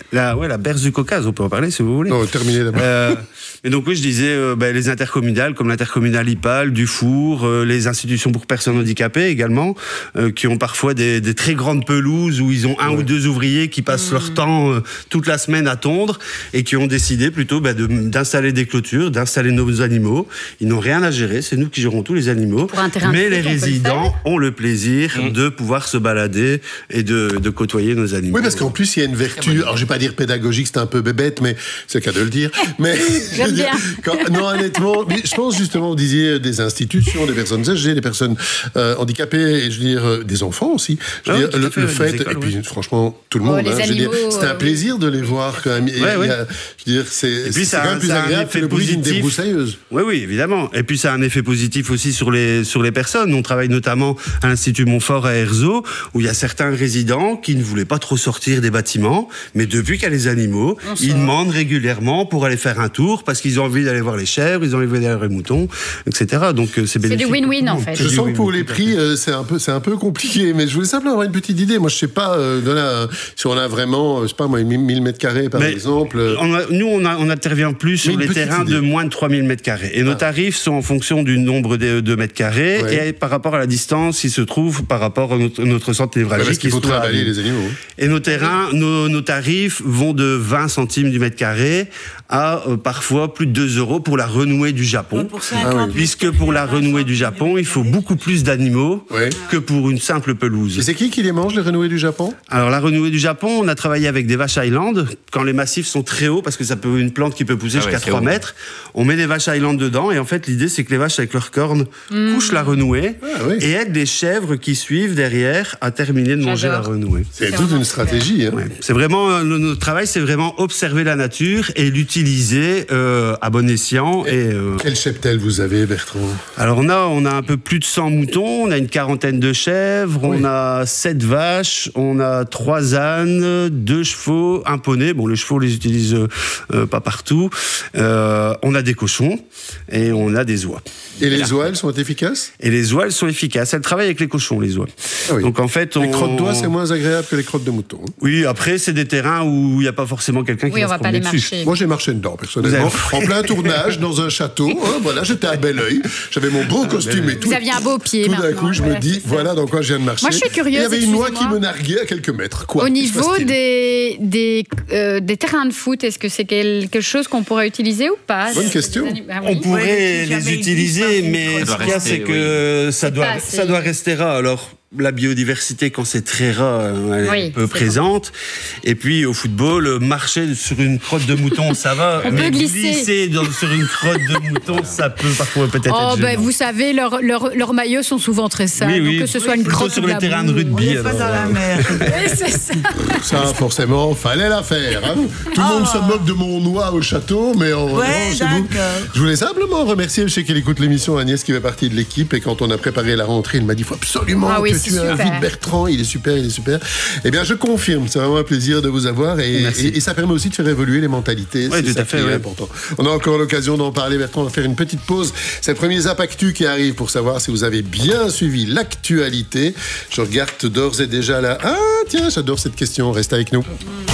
La, ouais, la berce du Caucase, on peut en parler si vous voulez. Non, terminez d'abord. Euh, et donc oui, je disais euh, ben, les intercommunales, comme l'intercommunale Ipal, Dufour, euh, les institutions pour personnes handicapées également, euh, qui ont parfois des, des très grandes pelouses où ils ont un ouais. ou deux ouvriers qui passent mmh. leur temps euh, toute la semaine à tondre et qui ont décidé plutôt ben, de, d'installer des clôtures, d'installer nos animaux. Ils n'ont rien à gérer, c'est nous qui gérons tous les animaux. Mais les résidents ont le plaisir mmh. de pouvoir se balader et de, de côtoyer nos animaux. Oui, parce qu'en plus, il y a une vertu, alors je vais pas dire pédagogique, c'est un peu bébête, mais c'est le cas de le dire. Mais, J'aime bien. Quand, non, honnêtement, mais je pense justement, vous disiez des institutions, des personnes âgées, des personnes euh, handicapées, et je veux dire, euh, des enfants aussi. Je veux ah, dire, le, fait, le fait écoles, et puis oui. franchement, tout le monde, oh, hein, animaux, je veux dire, c'était un plaisir oui. de les voir quand même. Et, ouais, ouais. a, je veux dire, c'est, et puis, c'est ça quand même plus agréable que le bruit d'une débroussailleuse. Oui, oui, évidemment. Et puis ça a un effet positif aussi sur les, sur les personnes. On travaille notamment à l'Institut Montfort à Erzo, où il y a certains résidents qui ne voulaient pas trop sortir des bâtiments, mais depuis qu'il y a les animaux, on ils sort. demandent régulièrement pour aller faire un tour, parce qu'ils ont envie d'aller voir les chèvres, ils ont envie d'aller voir les moutons, et cetera. Donc c'est bénéfique. C'est du win-win en fait. Je sens que pour les prix, euh, c'est un peu, c'est un peu compliqué, mais je voulais simplement avoir une petite idée. Moi, je sais pas, euh, de là, si on a vraiment, je sais pas moi, mille mètres carrés par mais exemple. On a, nous, on, a, on intervient plus sur les terrains idée. de moins de trois mille mètres carrés. Et ah. nos tarifs sont en fonction du nombre de, de mètres carrés ouais. et par rapport à la distance qui se trouve par rapport à notre, notre centre névralgique. Ouais, parce qu'il faut travailler les animaux. Et nos terrains, nos, nos tarifs vont de vingt centimes du mètre carré à euh, parfois plus de deux euros pour la renouée du Japon. Pour ah, oui. Puisque pour la renouée du Japon, il faut beaucoup plus d'animaux ouais. que pour une simple pelouse. Et c'est qui qui les mange, les renouées du Japon ? Alors la renouée du Japon, on a travaillé avec des vaches Highland. Quand les massifs sont très hauts, parce que ça peut une plante qui peut pousser ah jusqu'à ouais, trois mètres, on met des vaches Highland dedans et en fait l'idée c'est que les vaches avec leurs cornes mmh. couchent la renouée ah, oui. et aident les chèvres qui suivent derrière à terminer de J'adore. manger la renouée. C'est, c'est toute une stratégie. Hein. Ouais. C'est vraiment le, notre travail, c'est vraiment observer la nature et l'utiliser euh, à bon escient. Et, et euh... quel cheptel vous avez, Bertrand ? Alors on a on a un peu plus de cent moutons, on a une quarantaine de chèvres, oui. on a sept vaches, on a trois ânes, deux chevaux, un poney. Bon, les chevaux on les utilise euh, pas partout. Euh, on a des cochons et on a des oies. Et les oies, elles sont efficaces ? Et les oies, elles sont efficaces. Elles travaillent avec les cochons, les oies. Ah oui. Donc en fait, on... les crottes d'oies, c'est moins agréable que les crottes de mouton. Oui, après, c'est des terrains où il n'y a pas forcément quelqu'un qui oui, va on va se pas les dessus. marcher. Moi, j'ai marché dedans, personnellement. En plein tournage, dans un château. Hein, voilà, j'étais à Belleuil. J'avais mon beau costume et tout. Vous aviez un beau pied. Tout d'un coup, je me dis, voilà dans quoi je viens de marcher. Moi, je suis curieuse. Il y avait une oie qui me narguait à quelques mètres. Quoi, au niveau des, des, euh, des terrains de foot, est-ce que c'est quelque chose qu'on pourrait utiliser ou pas ? Bonne question. Ah, oui. On pourrait les utiliser, mais ce qu'il y a, c'est que ça doit, ça doit rester rare. Alors, la biodiversité, quand c'est très rare, elle est oui, un peu présente. Bon. Et puis, au football, marcher sur une crotte de mouton, ça va. On mais peut glisser. glisser dans, sur une crotte de mouton, ça peut parfois peut-être oh, être ben, vous savez, leurs leur, leur maillots sont souvent très sales. Oui, oui. Donc que ce soit oui, une crotte sur les terrains de rugby. On n'est pas dans la mer. C'est ça. Ça, forcément, fallait la faire. Hein. Tout le oh. monde se moque de mon oie au château, mais en ouais, revanche, c'est vous. Je voulais simplement remercier, je sais qu'elle écoute l'émission, Agnès, qui fait partie de l'équipe, et quand on a préparé la rentrée, il m'a dit, il faut absolument ah oui, que tu super. invites Bertrand. Il est super, il est super. Eh bien, je confirme, c'est vraiment un plaisir de vous avoir et, et, et ça permet aussi de faire évoluer les mentalités. Oui, c'est tout à fait, qui est ouais. important. On a encore l'occasion d'en parler, Bertrand. On va faire une petite pause. C'est le premier Zap Actu qui arrive pour savoir si vous avez bien suivi l'actualité. Je regarde d'ores et déjà là. Ah, tiens, j'adore cette question. Reste avec nous.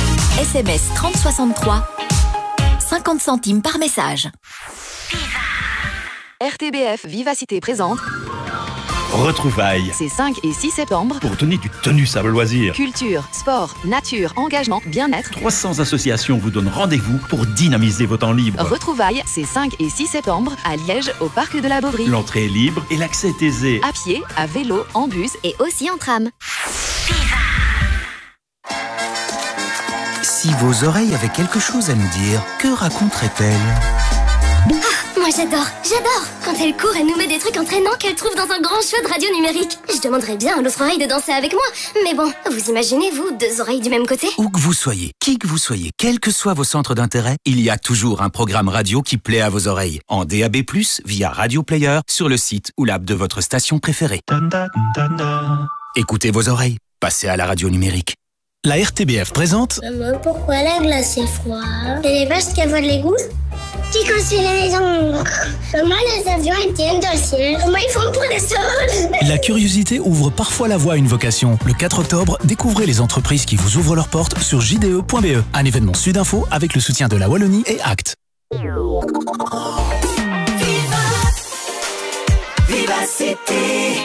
S M S trente soixante-trois, cinquante centimes par message. R T B F Vivacité présente Retrouvailles. C'est cinq et six septembre. Pour donner du tonus à vos loisirs. Culture, sport, nature, engagement, bien-être. trois cents associations vous donnent rendez-vous pour dynamiser vos temps libres. Retrouvailles, c'est cinq et six septembre à Liège, au parc de la Beauvrie. L'entrée est libre et l'accès est aisé. À pied, à vélo, en bus et aussi en tram. Si vos oreilles avaient quelque chose à nous dire, que raconteraient-elles ? Moi j'adore, j'adore quand elle court et nous met des trucs entraînants qu'elle trouve dans un grand show de radio numérique. Je demanderais bien à l'autre oreille de danser avec moi. Mais bon, vous imaginez, vous, deux oreilles du même côté ? Où que vous soyez, qui que vous soyez, quels que soient vos centres d'intérêt, il y a toujours un programme radio qui plaît à vos oreilles. En D A B plus, via Radio Player, sur le site ou l'app de votre station préférée. Écoutez vos oreilles, passez à la radio numérique. La R T B F présente... Maman, pourquoi la glace est froide ? C'est les vaches qui avalent l'égout ? qui construit les maisons? Comment les avions ils tiennent dans le ciel? Comment ils font pour descendre? La curiosité ouvre parfois la voie à une vocation. Le quatre octobre, découvrez les entreprises qui vous ouvrent leurs portes sur j d e point b e. Un événement Sudinfo avec le soutien de la Wallonie et Act. Vivacité.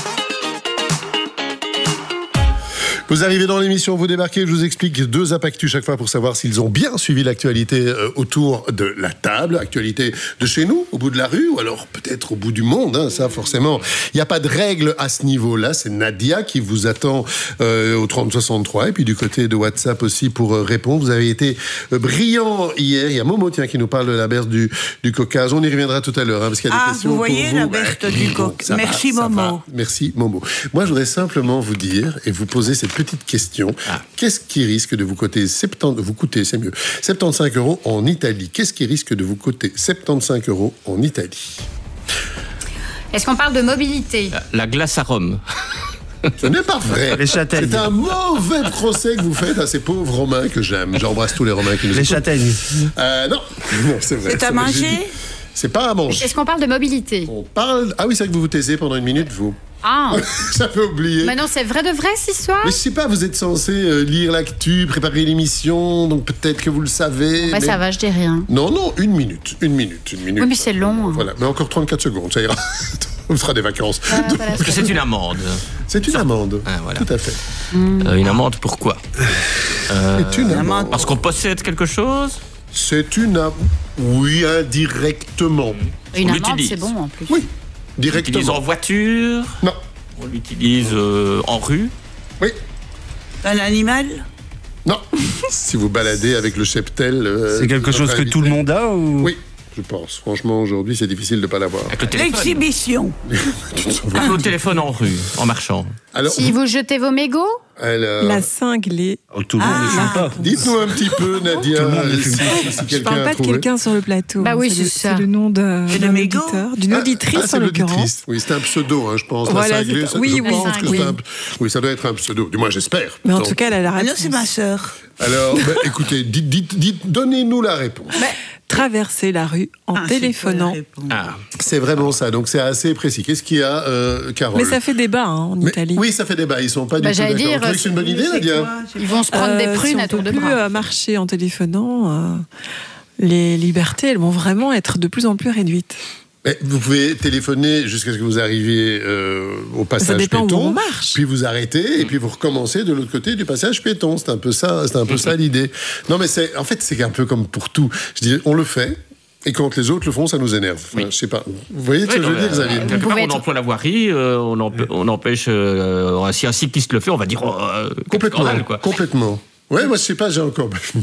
Vous arrivez dans l'émission, vous débarquez, je vous explique deux impactus chaque fois pour savoir s'ils ont bien suivi l'actualité euh, autour de la table, actualité de chez nous, au bout de la rue, ou alors peut-être au bout du monde, hein, ça forcément. Il n'y a pas de règle à ce niveau-là, c'est Nadia qui vous attend euh, au trente soixante-trois, et puis du côté de WhatsApp aussi pour euh, répondre. Vous avez été euh, brillant hier, il y a Momo tiens, qui nous parle de la berthe du, du Caucase, on y reviendra tout à l'heure, hein, parce qu'il y a des ah, questions vous voyez pour vous. La berthe du Caucase. Merci va, Momo. Merci Momo. Moi je voudrais simplement vous dire, et vous poser cette petite question. Ah. Qu'est-ce qui risque de vous coûter soixante-dix, vous coûter, c'est mieux, soixante-quinze euros en Italie? Qu'est-ce qui risque de vous coûter soixante-quinze euros en Italie? Est-ce qu'on parle de mobilité? La, la glace à Rome. Ce n'est pas vrai. Les châtaignes. C'est un mauvais procès que vous faites à ces pauvres Romains que j'aime. J'embrasse tous les Romains qui nous Les écoutent. châtaignes. Euh, non. non, c'est vrai. C'est à manger? C'est pas à manger. Est-ce qu'on parle de mobilité? On parle... Ah oui, c'est vrai que vous vous taisez pendant une minute, vous. Ah. J'avais oublié. Mais non, c'est vrai de vrai, cette histoire? Mais je sais pas, vous êtes censé euh, lire l'actu, préparer l'émission, donc peut-être que vous le savez. Ouais, mais... ça va, je dis rien. Non, non, une minute, une minute, une minute. Oui, mais c'est long. Hein. Voilà, mais encore trente-quatre secondes, ça ira. On fera des vacances. Ah, voilà, Parce que c'est une amende. C'est une ça. amende, ah, voilà. tout à fait. Mmh. Euh, une amende, pourquoi euh, C'est une amende. Parce qu'on possède quelque chose? C'est une amende. Oui, indirectement. Une amende, c'est bon en plus. Oui, on directement. l'utilise en voiture? Non. On l'utilise euh, en rue? Oui. Un animal? Non. Si vous baladez avec le cheptel... Euh, c'est quelque chose que tout le monde a ou... Oui, je pense. Franchement, aujourd'hui, c'est difficile de ne pas l'avoir. L'exhibition. Avec le téléphone en rue, en marchant. Alors, si vous jetez vos mégots? Alors... La cinglée. Oh, tout le monde ah. ne fume pas. Dites-nous un petit peu, Nadia. Tout le monde ne fume pas. Si, si je ne parle pas de quelqu'un sur le plateau. Bah oui, c'est ça. C'est le nom d'un auditeur, d'une ah, auditrice ah, en l'occurrence. Oui, c'est un pseudo, hein, je pense. Voilà, la cinglée, ça, oui, je oui, pense que oui. c'est un... oui, ça doit être un pseudo. Du moins, j'espère. Mais en Donc. tout cas, elle a la réponse. Ah non, c'est ma sœur. Alors, bah, écoutez, dites, dites, dites, donnez-nous la réponse. Mais... Traverser la rue en ah, téléphonant. Ah. C'est vraiment ça, donc c'est assez précis. Qu'est-ce qu'il y a, euh, Carole? Mais ça fait débat hein, en Mais, Italie. Oui, ça fait débat, ils sont pas bah, du tout d'accord. Dire, Vous trouvez que c'est une bonne idée, Nadia? Ils vont se prendre euh, des prunes si à tour de bras. On ne peut plus marcher en téléphonant, euh, les libertés, elles vont vraiment être de plus en plus réduites. Mais vous pouvez téléphoner jusqu'à ce que vous arriviez euh, au passage péton, où on marche. Puis vous arrêtez et puis vous recommencez de l'autre côté du passage péton. C'est un peu ça, c'est un peu ça l'idée. Non, mais c'est, en fait, c'est un peu comme pour tout. Je dis, on le fait. Et quand les autres le font, ça nous énerve. Enfin, oui. Je sais pas. Vous voyez ce oui, que je veux dire, Xavier? Quelque part, on être... emploie la voirie, euh, on, empê- on empêche. Euh, si un cycliste le fait, on va dire. Oh, euh, complètement. Scandale, quoi. Complètement. Ouais, moi je sais pas, j'ai encore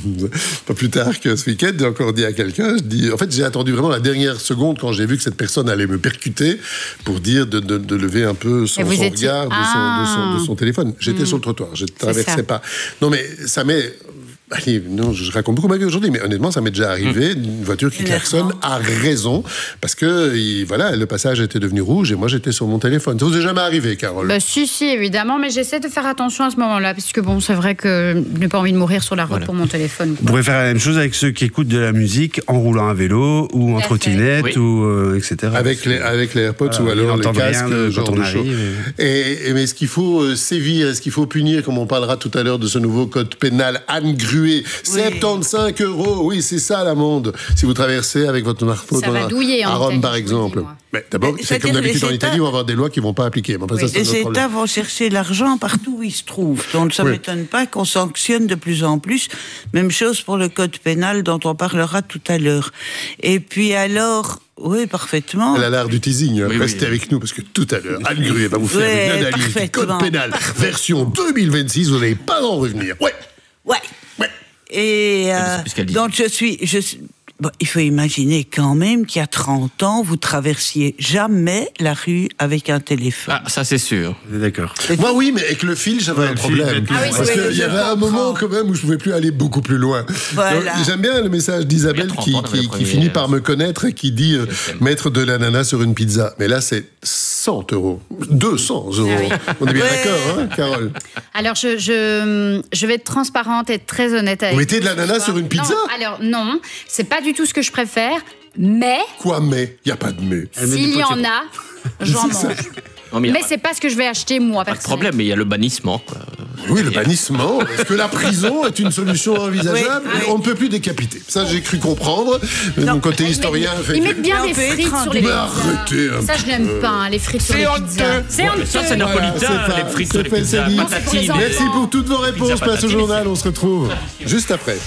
pas plus tard que ce week-end, j'ai encore dit à quelqu'un, je dis, en fait j'ai attendu vraiment la dernière seconde quand j'ai vu que cette personne allait me percuter pour dire de, de, de lever un peu son, son étiez... regard ah. de, son, de, son, de son téléphone. J'étais mmh. sur le trottoir, je ne traversais pas. Non mais ça m'est... Allez, non, je raconte beaucoup ma vie aujourd'hui, mais honnêtement, ça m'est déjà arrivé, mmh. une voiture qui klaxonne à raison, parce que, il, voilà, le passage était devenu rouge et moi, j'étais sur mon téléphone. Ça vous est jamais arrivé, Carole? Bah, si, si, évidemment, mais j'essaie de faire attention à ce moment-là, parce que bon, c'est vrai que je n'ai pas envie de mourir sur la route voilà. pour mon téléphone. Quoi. Vous pourrez faire la même chose avec ceux qui écoutent de la musique en roulant à vélo, ou en trottinette, oui. ou euh, et cetera. Avec les, avec les AirPods euh, ou alors les casques, de, genre quand on de arrive. Et, et, mais est-ce qu'il faut euh, sévir, est-ce qu'il faut punir, comme on parlera tout à l'heure de ce nouveau code pénal, Anne Gruet, oui. soixante-quinze euros, oui, c'est ça l'amende. Si vous traversez avec votre smartphone à, à Rome, par exemple. Mais d'abord, mais c'est comme d'habitude en Italie, on va avoir des lois qui ne vont pas appliquer. Mais enfin, oui, ça, les États problème. vont chercher l'argent partout où ils se trouvent. Donc ça ne oui. m'étonne pas qu'on sanctionne de plus en plus. Même chose pour le code pénal dont on parlera tout à l'heure. Et puis alors... Oui, parfaitement. Elle a l'art du teasing. Oui, Restez oui. avec nous parce que tout à l'heure, Anne Gruet va vous faire oui, une analyse du code pénal version deux mille vingt-six. Vous n'allez pas en revenir. Ouais. Ouais. Ouais. Et euh, donc je suis, je suis bon, il faut imaginer quand même qu'il y a trente ans, vous traversiez jamais la rue avec un téléphone. Ah, ça c'est sûr. D'accord. Moi oui, mais avec le fil, j'avais ouais, un problème. Ah, oui, parce qu'il y avait un moment quand même où je ne pouvais plus aller beaucoup plus loin. Voilà. Donc, j'aime bien le message d'Isabelle qui, qui, qui finit par me connaître et qui dit euh, mettre de l'ananas sur une pizza. Mais là, c'est cent euros. deux cents euros. Ah oui. On est bien ouais. d'accord, hein, Carole? Alors, je, je, je vais être transparente et très honnête avec vous. Vous mettez de l'ananas sur une pizza? Non, alors non, c'est pas du du tout ce que je préfère, mais... Quoi mais? Il n'y a pas de mais. S'il y en a, j'en mange. Non, mais mais c'est pas ce que je vais acheter moi, pas de problème, mais il y a le bannissement. Quoi. Oui, le bannissement. Est-ce que la prison est une solution envisageable? Oui, oui. On ne peut plus décapiter. Ça, j'ai cru comprendre. Non, Mon côté historien ils fait Ils que... mettent bien des frites sur les pizzas. Arrêtez un Ça, je n'aime peu. pas, hein, les frites sur les pizzas. C'est honteux. Ça, c'est napolitain, Voilà, les frites c'est sur les fait, pizzas. c'est dit. Patatine. Merci pour toutes vos réponses. Pizza Place au patatine. journal. On se retrouve juste après.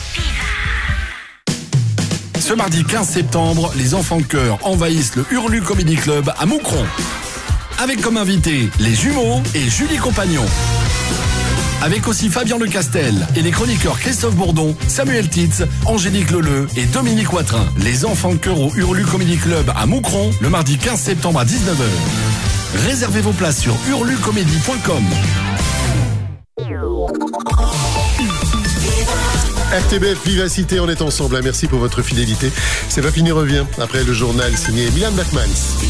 Ce mardi quinze septembre, les enfants de chœur envahissent le Hurlu Comedy Club à Moucron. Avec comme invités les jumeaux et Julie Compagnon. Avec aussi Fabien Lecastel et les chroniqueurs Christophe Bourdon, Samuel Titz, Angélique Leleu et Dominique Watrin. Les enfants de chœur au Hurlu Comedy Club à Moucron, le mardi quinze septembre à dix-neuf heures. Réservez vos places sur hurlucomédie point com. R T B F Vivacité, on est ensemble. Merci pour votre fidélité. C'est pas fini, revient après le journal signé Milan Bachmans.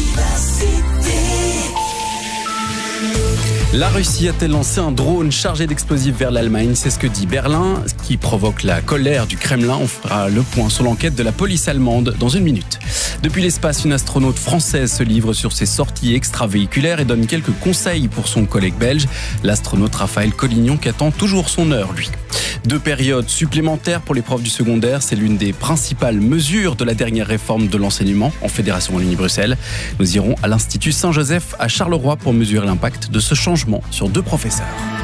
La Russie a-t-elle lancé un drone chargé d'explosifs vers l'Allemagne? C'est ce que dit Berlin, ce qui provoque la colère du Kremlin. On fera le point sur l'enquête de la police allemande dans une minute. Depuis l'espace, une astronaute française se livre sur ses sorties extravéhiculaires et donne quelques conseils pour son collègue belge, l'astronaute Raphaël Collignon, qui attend toujours son heure, lui. Deux périodes supplémentaires pour les profs du secondaire, c'est l'une des principales mesures de la dernière réforme de l'enseignement en Fédération Wallonie-Bruxelles. Nous irons à l'Institut Saint-Joseph à Charleroi pour mesurer l'impact de ce changement sur deux professeurs.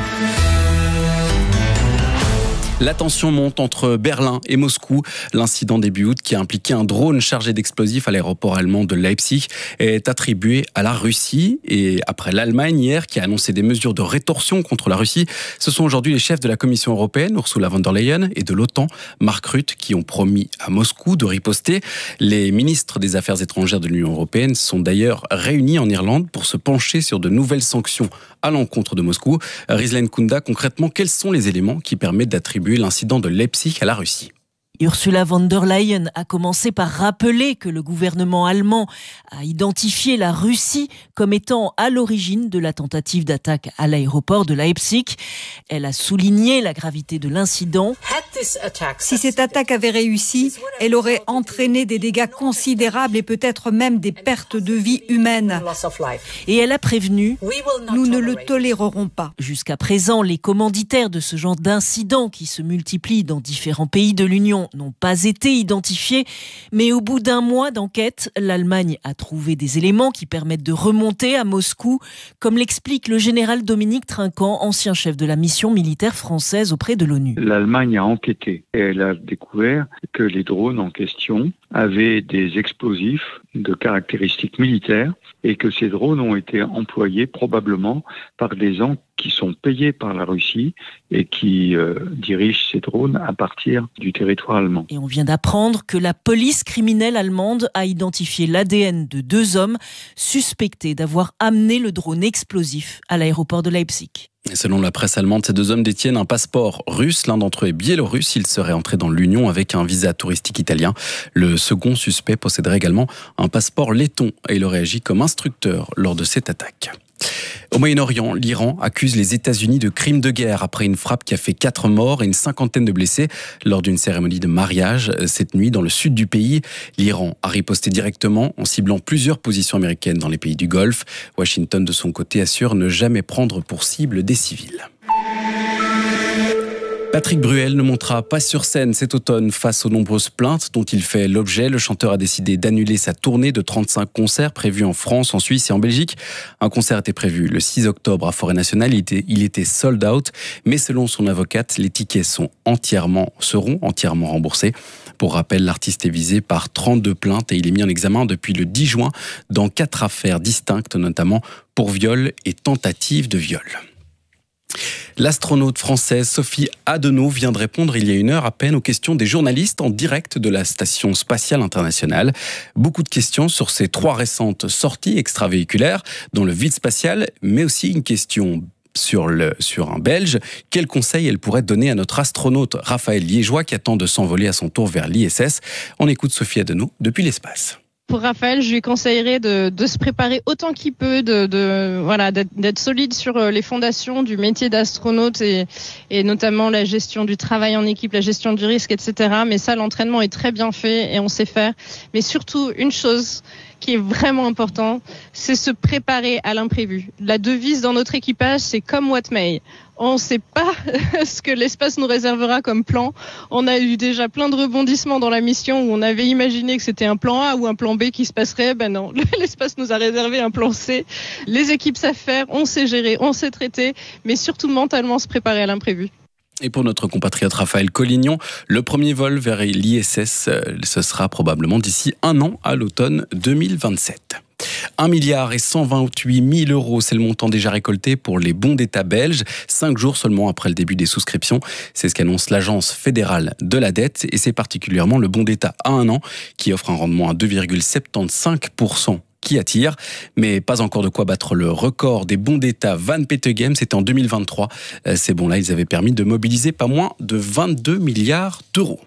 La tension monte entre Berlin et Moscou. L'incident début août qui a impliqué un drone chargé d'explosifs à l'aéroport allemand de Leipzig est attribué à la Russie. Et après l'Allemagne hier qui a annoncé des mesures de rétorsion contre la Russie, ce sont aujourd'hui les chefs de la Commission européenne, Ursula von der Leyen, et de l'OTAN, Mark Rutte, qui ont promis à Moscou de riposter. Les ministres des Affaires étrangères de l'Union européenne sont d'ailleurs réunis en Irlande pour se pencher sur de nouvelles sanctions à l'encontre de Moscou. Rizlen Kunda, concrètement, quels sont les éléments qui permettent d'attribuer l'incident de Leipzig à la Russie? Ursula von der Leyen a commencé par rappeler que le gouvernement allemand a identifié la Russie comme étant à l'origine de la tentative d'attaque à l'aéroport de Leipzig. Elle a souligné la gravité de l'incident. Si cette attaque avait réussi, elle aurait entraîné des dégâts considérables et peut-être même des pertes de vie humaines. Et elle a prévenu, nous ne le tolérerons pas. Jusqu'à présent, les commanditaires de ce genre d'incidents qui se multiplient dans différents pays de l'Union n'ont pas été identifiés, mais au bout d'un mois d'enquête, l'Allemagne a trouvé des éléments qui permettent de remonter à Moscou, comme l'explique le général Dominique Trinquant, ancien chef de la mission militaire française auprès de l'ONU. L'Allemagne a enquêté et elle a découvert que les drones en question avaient des explosifs de caractéristiques militaires et que ces drones ont été employés probablement par des gens qui sont payés par la Russie et qui euh, dirigent ces drones à partir du territoire allemand. Et on vient d'apprendre que la police criminelle allemande a identifié l'A D N de deux hommes suspectés d'avoir amené le drone explosif à l'aéroport de Leipzig. Et selon la presse allemande, ces deux hommes détiennent un passeport russe. L'un d'entre eux est biélorusse. Il serait entré dans l'Union avec un visa touristique italien. Le second suspect posséderait également un passeport letton et il aurait agi comme instructeur lors de cette attaque. Au Moyen-Orient, l'Iran accuse les États-Unis de crimes de guerre après une frappe qui a fait quatre morts et une cinquantaine de blessés lors d'une cérémonie de mariage cette nuit dans le sud du pays. L'Iran a riposté directement en ciblant plusieurs positions américaines dans les pays du Golfe. Washington, de son côté, assure ne jamais prendre pour cible des civils. Patrick Bruel ne montera pas sur scène cet automne face aux nombreuses plaintes dont il fait l'objet. Le chanteur a décidé d'annuler sa tournée de trente-cinq concerts prévus en France, en Suisse et en Belgique. Un concert était prévu le six octobre à Forêt Nationale. Il était, il était sold out, mais selon son avocate, les tickets sont entièrement, seront entièrement remboursés. Pour rappel, l'artiste est visé par trente-deux plaintes et il est mis en examen depuis le dix juin dans quatre affaires distinctes, notamment pour viol et tentative de viol. L'astronaute française Sophie Adenau vient de répondre il y a une heure à peine aux questions des journalistes en direct de la Station spatiale internationale. Beaucoup de questions sur ses trois récentes sorties extravéhiculaires dans le vide spatial, mais aussi une question sur, le, sur un Belge. Quel conseil elle pourrait donner à notre astronaute Raphaël Liégeois qui attend de s'envoler à son tour vers l'I S S? On écoute Sophie Adenau depuis l'espace. Pour Raphaël, je lui conseillerais de, de se préparer autant qu'il peut, de, de voilà, d'être, d'être solide sur les fondations du métier d'astronaute et, et notamment la gestion du travail en équipe, la gestion du risque, et cetera. Mais ça, l'entraînement est très bien fait et on sait faire. Mais surtout, une chose qui est vraiment important, c'est se préparer à l'imprévu. La devise dans notre équipage, c'est comme what may. On ne sait pas ce que l'espace nous réservera comme plan. On a eu déjà plein de rebondissements dans la mission où on avait imaginé que c'était un plan A ou un plan B qui se passerait. Ben non, l'espace nous a réservé un plan C. Les équipes savent faire, on sait gérer, on sait traiter, mais surtout mentalement se préparer à l'imprévu. Et pour notre compatriote Raphaël Collignon, le premier vol vers l'I S S, ce sera probablement d'ici un an, à l'automne deux mille vingt-sept. un milliard et cent vingt-huit mille euros, c'est le montant déjà récolté pour les bons d'État belges, cinq jours seulement après le début des souscriptions. C'est ce qu'annonce l'Agence fédérale de la dette, et c'est particulièrement le bon d'État à un an qui offre un rendement à deux virgule soixante-quinze pour cent. Qui attire, mais pas encore de quoi battre le record des bons d'État Van Petegem, c'était en deux mille vingt-trois. Ces bons-là, ils avaient permis de mobiliser pas moins de vingt-deux milliards d'euros.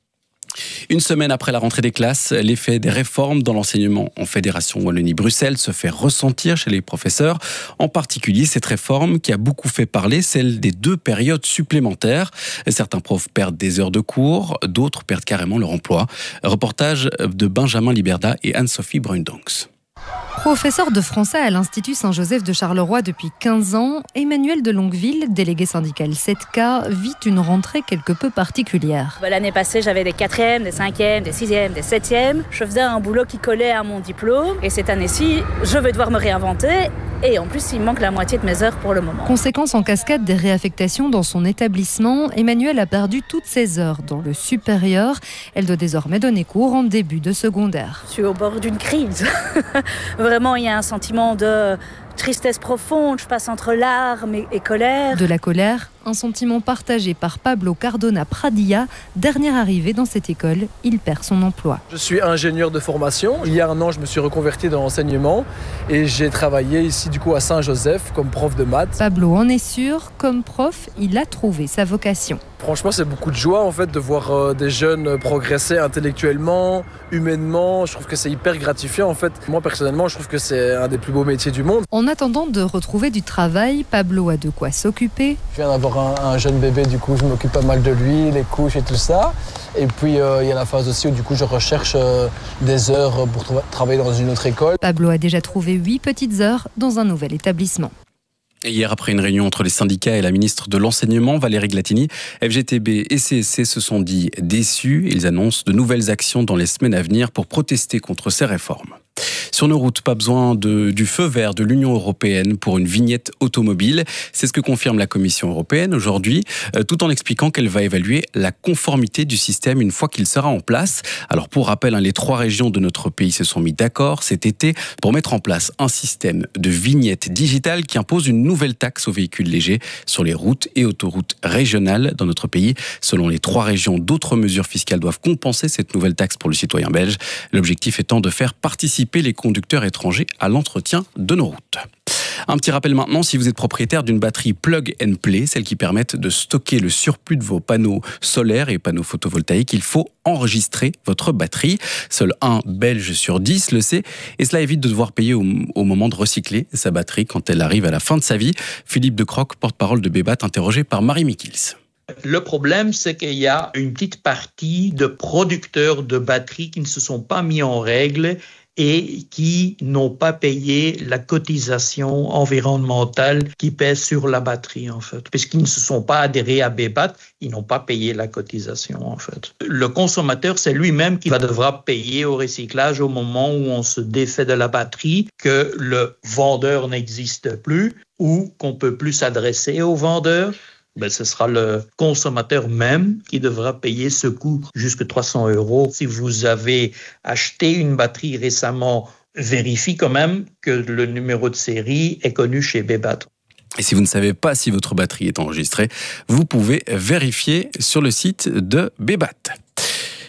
Une semaine après la rentrée des classes, l'effet des réformes dans l'enseignement en Fédération Wallonie-Bruxelles se fait ressentir chez les professeurs. En particulier, cette réforme qui a beaucoup fait parler, celle des deux périodes supplémentaires. Certains profs perdent des heures de cours, d'autres perdent carrément leur emploi. Reportage de Benjamin Liberda et Anne-Sophie Bruindonks. Professeur de français à l'Institut Saint-Joseph de Charleroi depuis quinze ans, Emmanuel de Longueville, délégué syndical sept K, vit une rentrée quelque peu particulière. L'année passée, j'avais des quatrièmes, des cinquièmes, des sixièmes, des septièmes. Je faisais un boulot qui collait à mon diplôme. Et cette année-ci, je vais devoir me réinventer. Et en plus, il me manque la moitié de mes heures pour le moment. Conséquence en cascade des réaffectations dans son établissement, Emmanuel a perdu toutes ses heures dans le supérieur. Elle doit désormais donner cours en début de secondaire. Je suis au bord d'une crise. Vraiment, il y a un sentiment de tristesse profonde. Je passe entre larmes et, et colère. De la colère, un sentiment partagé par Pablo Cardona Pradilla. Dernière arrivée dans cette école, il perd son emploi. Je suis ingénieur de formation. Il y a un an, je me suis reconverti dans l'enseignement et j'ai travaillé ici du coup à Saint-Joseph comme prof de maths. Pablo en est sûr, comme prof, il a trouvé sa vocation. Franchement, c'est beaucoup de joie en fait de voir euh, des jeunes progresser intellectuellement, humainement. Je trouve que c'est hyper gratifiant en fait. Moi personnellement, je trouve que c'est un des plus beaux métiers du monde. En attendant de retrouver du travail, Pablo a de quoi s'occuper. Je viens d'avoir un, un jeune bébé, du coup je m'occupe pas mal de lui, les couches et tout ça. Et puis euh, il y a la phase aussi où du coup je recherche euh, des heures pour tra- travailler dans une autre école. Pablo a déjà trouvé huit petites heures dans un nouvel établissement. Et hier, après une réunion entre les syndicats et la ministre de l'Enseignement, Valérie Glatini, F G T B et C S C se sont dit déçus. Ils annoncent de nouvelles actions dans les semaines à venir pour protester contre ces réformes. Sur nos routes, pas besoin de, du feu vert de l'Union européenne pour une vignette automobile. C'est ce que confirme la Commission européenne aujourd'hui, euh, tout en expliquant qu'elle va évaluer la conformité du système une fois qu'il sera en place. Alors pour rappel, hein, les trois régions de notre pays se sont mis d'accord cet été pour mettre en place un système de vignette digitale qui impose une nouvelle taxe aux véhicules légers sur les routes et autoroutes régionales dans notre pays. Selon les trois régions, d'autres mesures fiscales doivent compenser cette nouvelle taxe pour le citoyen belge. L'objectif étant de faire participer les conducteurs étrangers à l'entretien de nos routes. Un petit rappel maintenant, si vous êtes propriétaire d'une batterie Plug and Play, celles qui permettent de stocker le surplus de vos panneaux solaires et panneaux photovoltaïques, il faut enregistrer votre batterie. Seul un Belge sur dix le sait, et cela évite de devoir payer au, au moment de recycler sa batterie quand elle arrive à la fin de sa vie. Philippe de Croc, porte-parole de Bébat, interrogé par Marie Mikils. Le problème, c'est qu'il y a une petite partie de producteurs de batteries qui ne se sont pas mis en règle et qui n'ont pas payé la cotisation environnementale qui pèse sur la batterie, en fait. Puisqu'ils ne se sont pas adhérés à Bébat, ils n'ont pas payé la cotisation, en fait. Le consommateur, c'est lui-même qui va devra payer au recyclage au moment où on se défait de la batterie, que le vendeur n'existe plus ou qu'on peut plus s'adresser au vendeur. Ben, ce sera le consommateur même qui devra payer ce coût jusqu'à trois cents euros. Si vous avez acheté une batterie récemment, vérifiez quand même que le numéro de série est connu chez Bébat. Et si vous ne savez pas si votre batterie est enregistrée, vous pouvez vérifier sur le site de Bébat.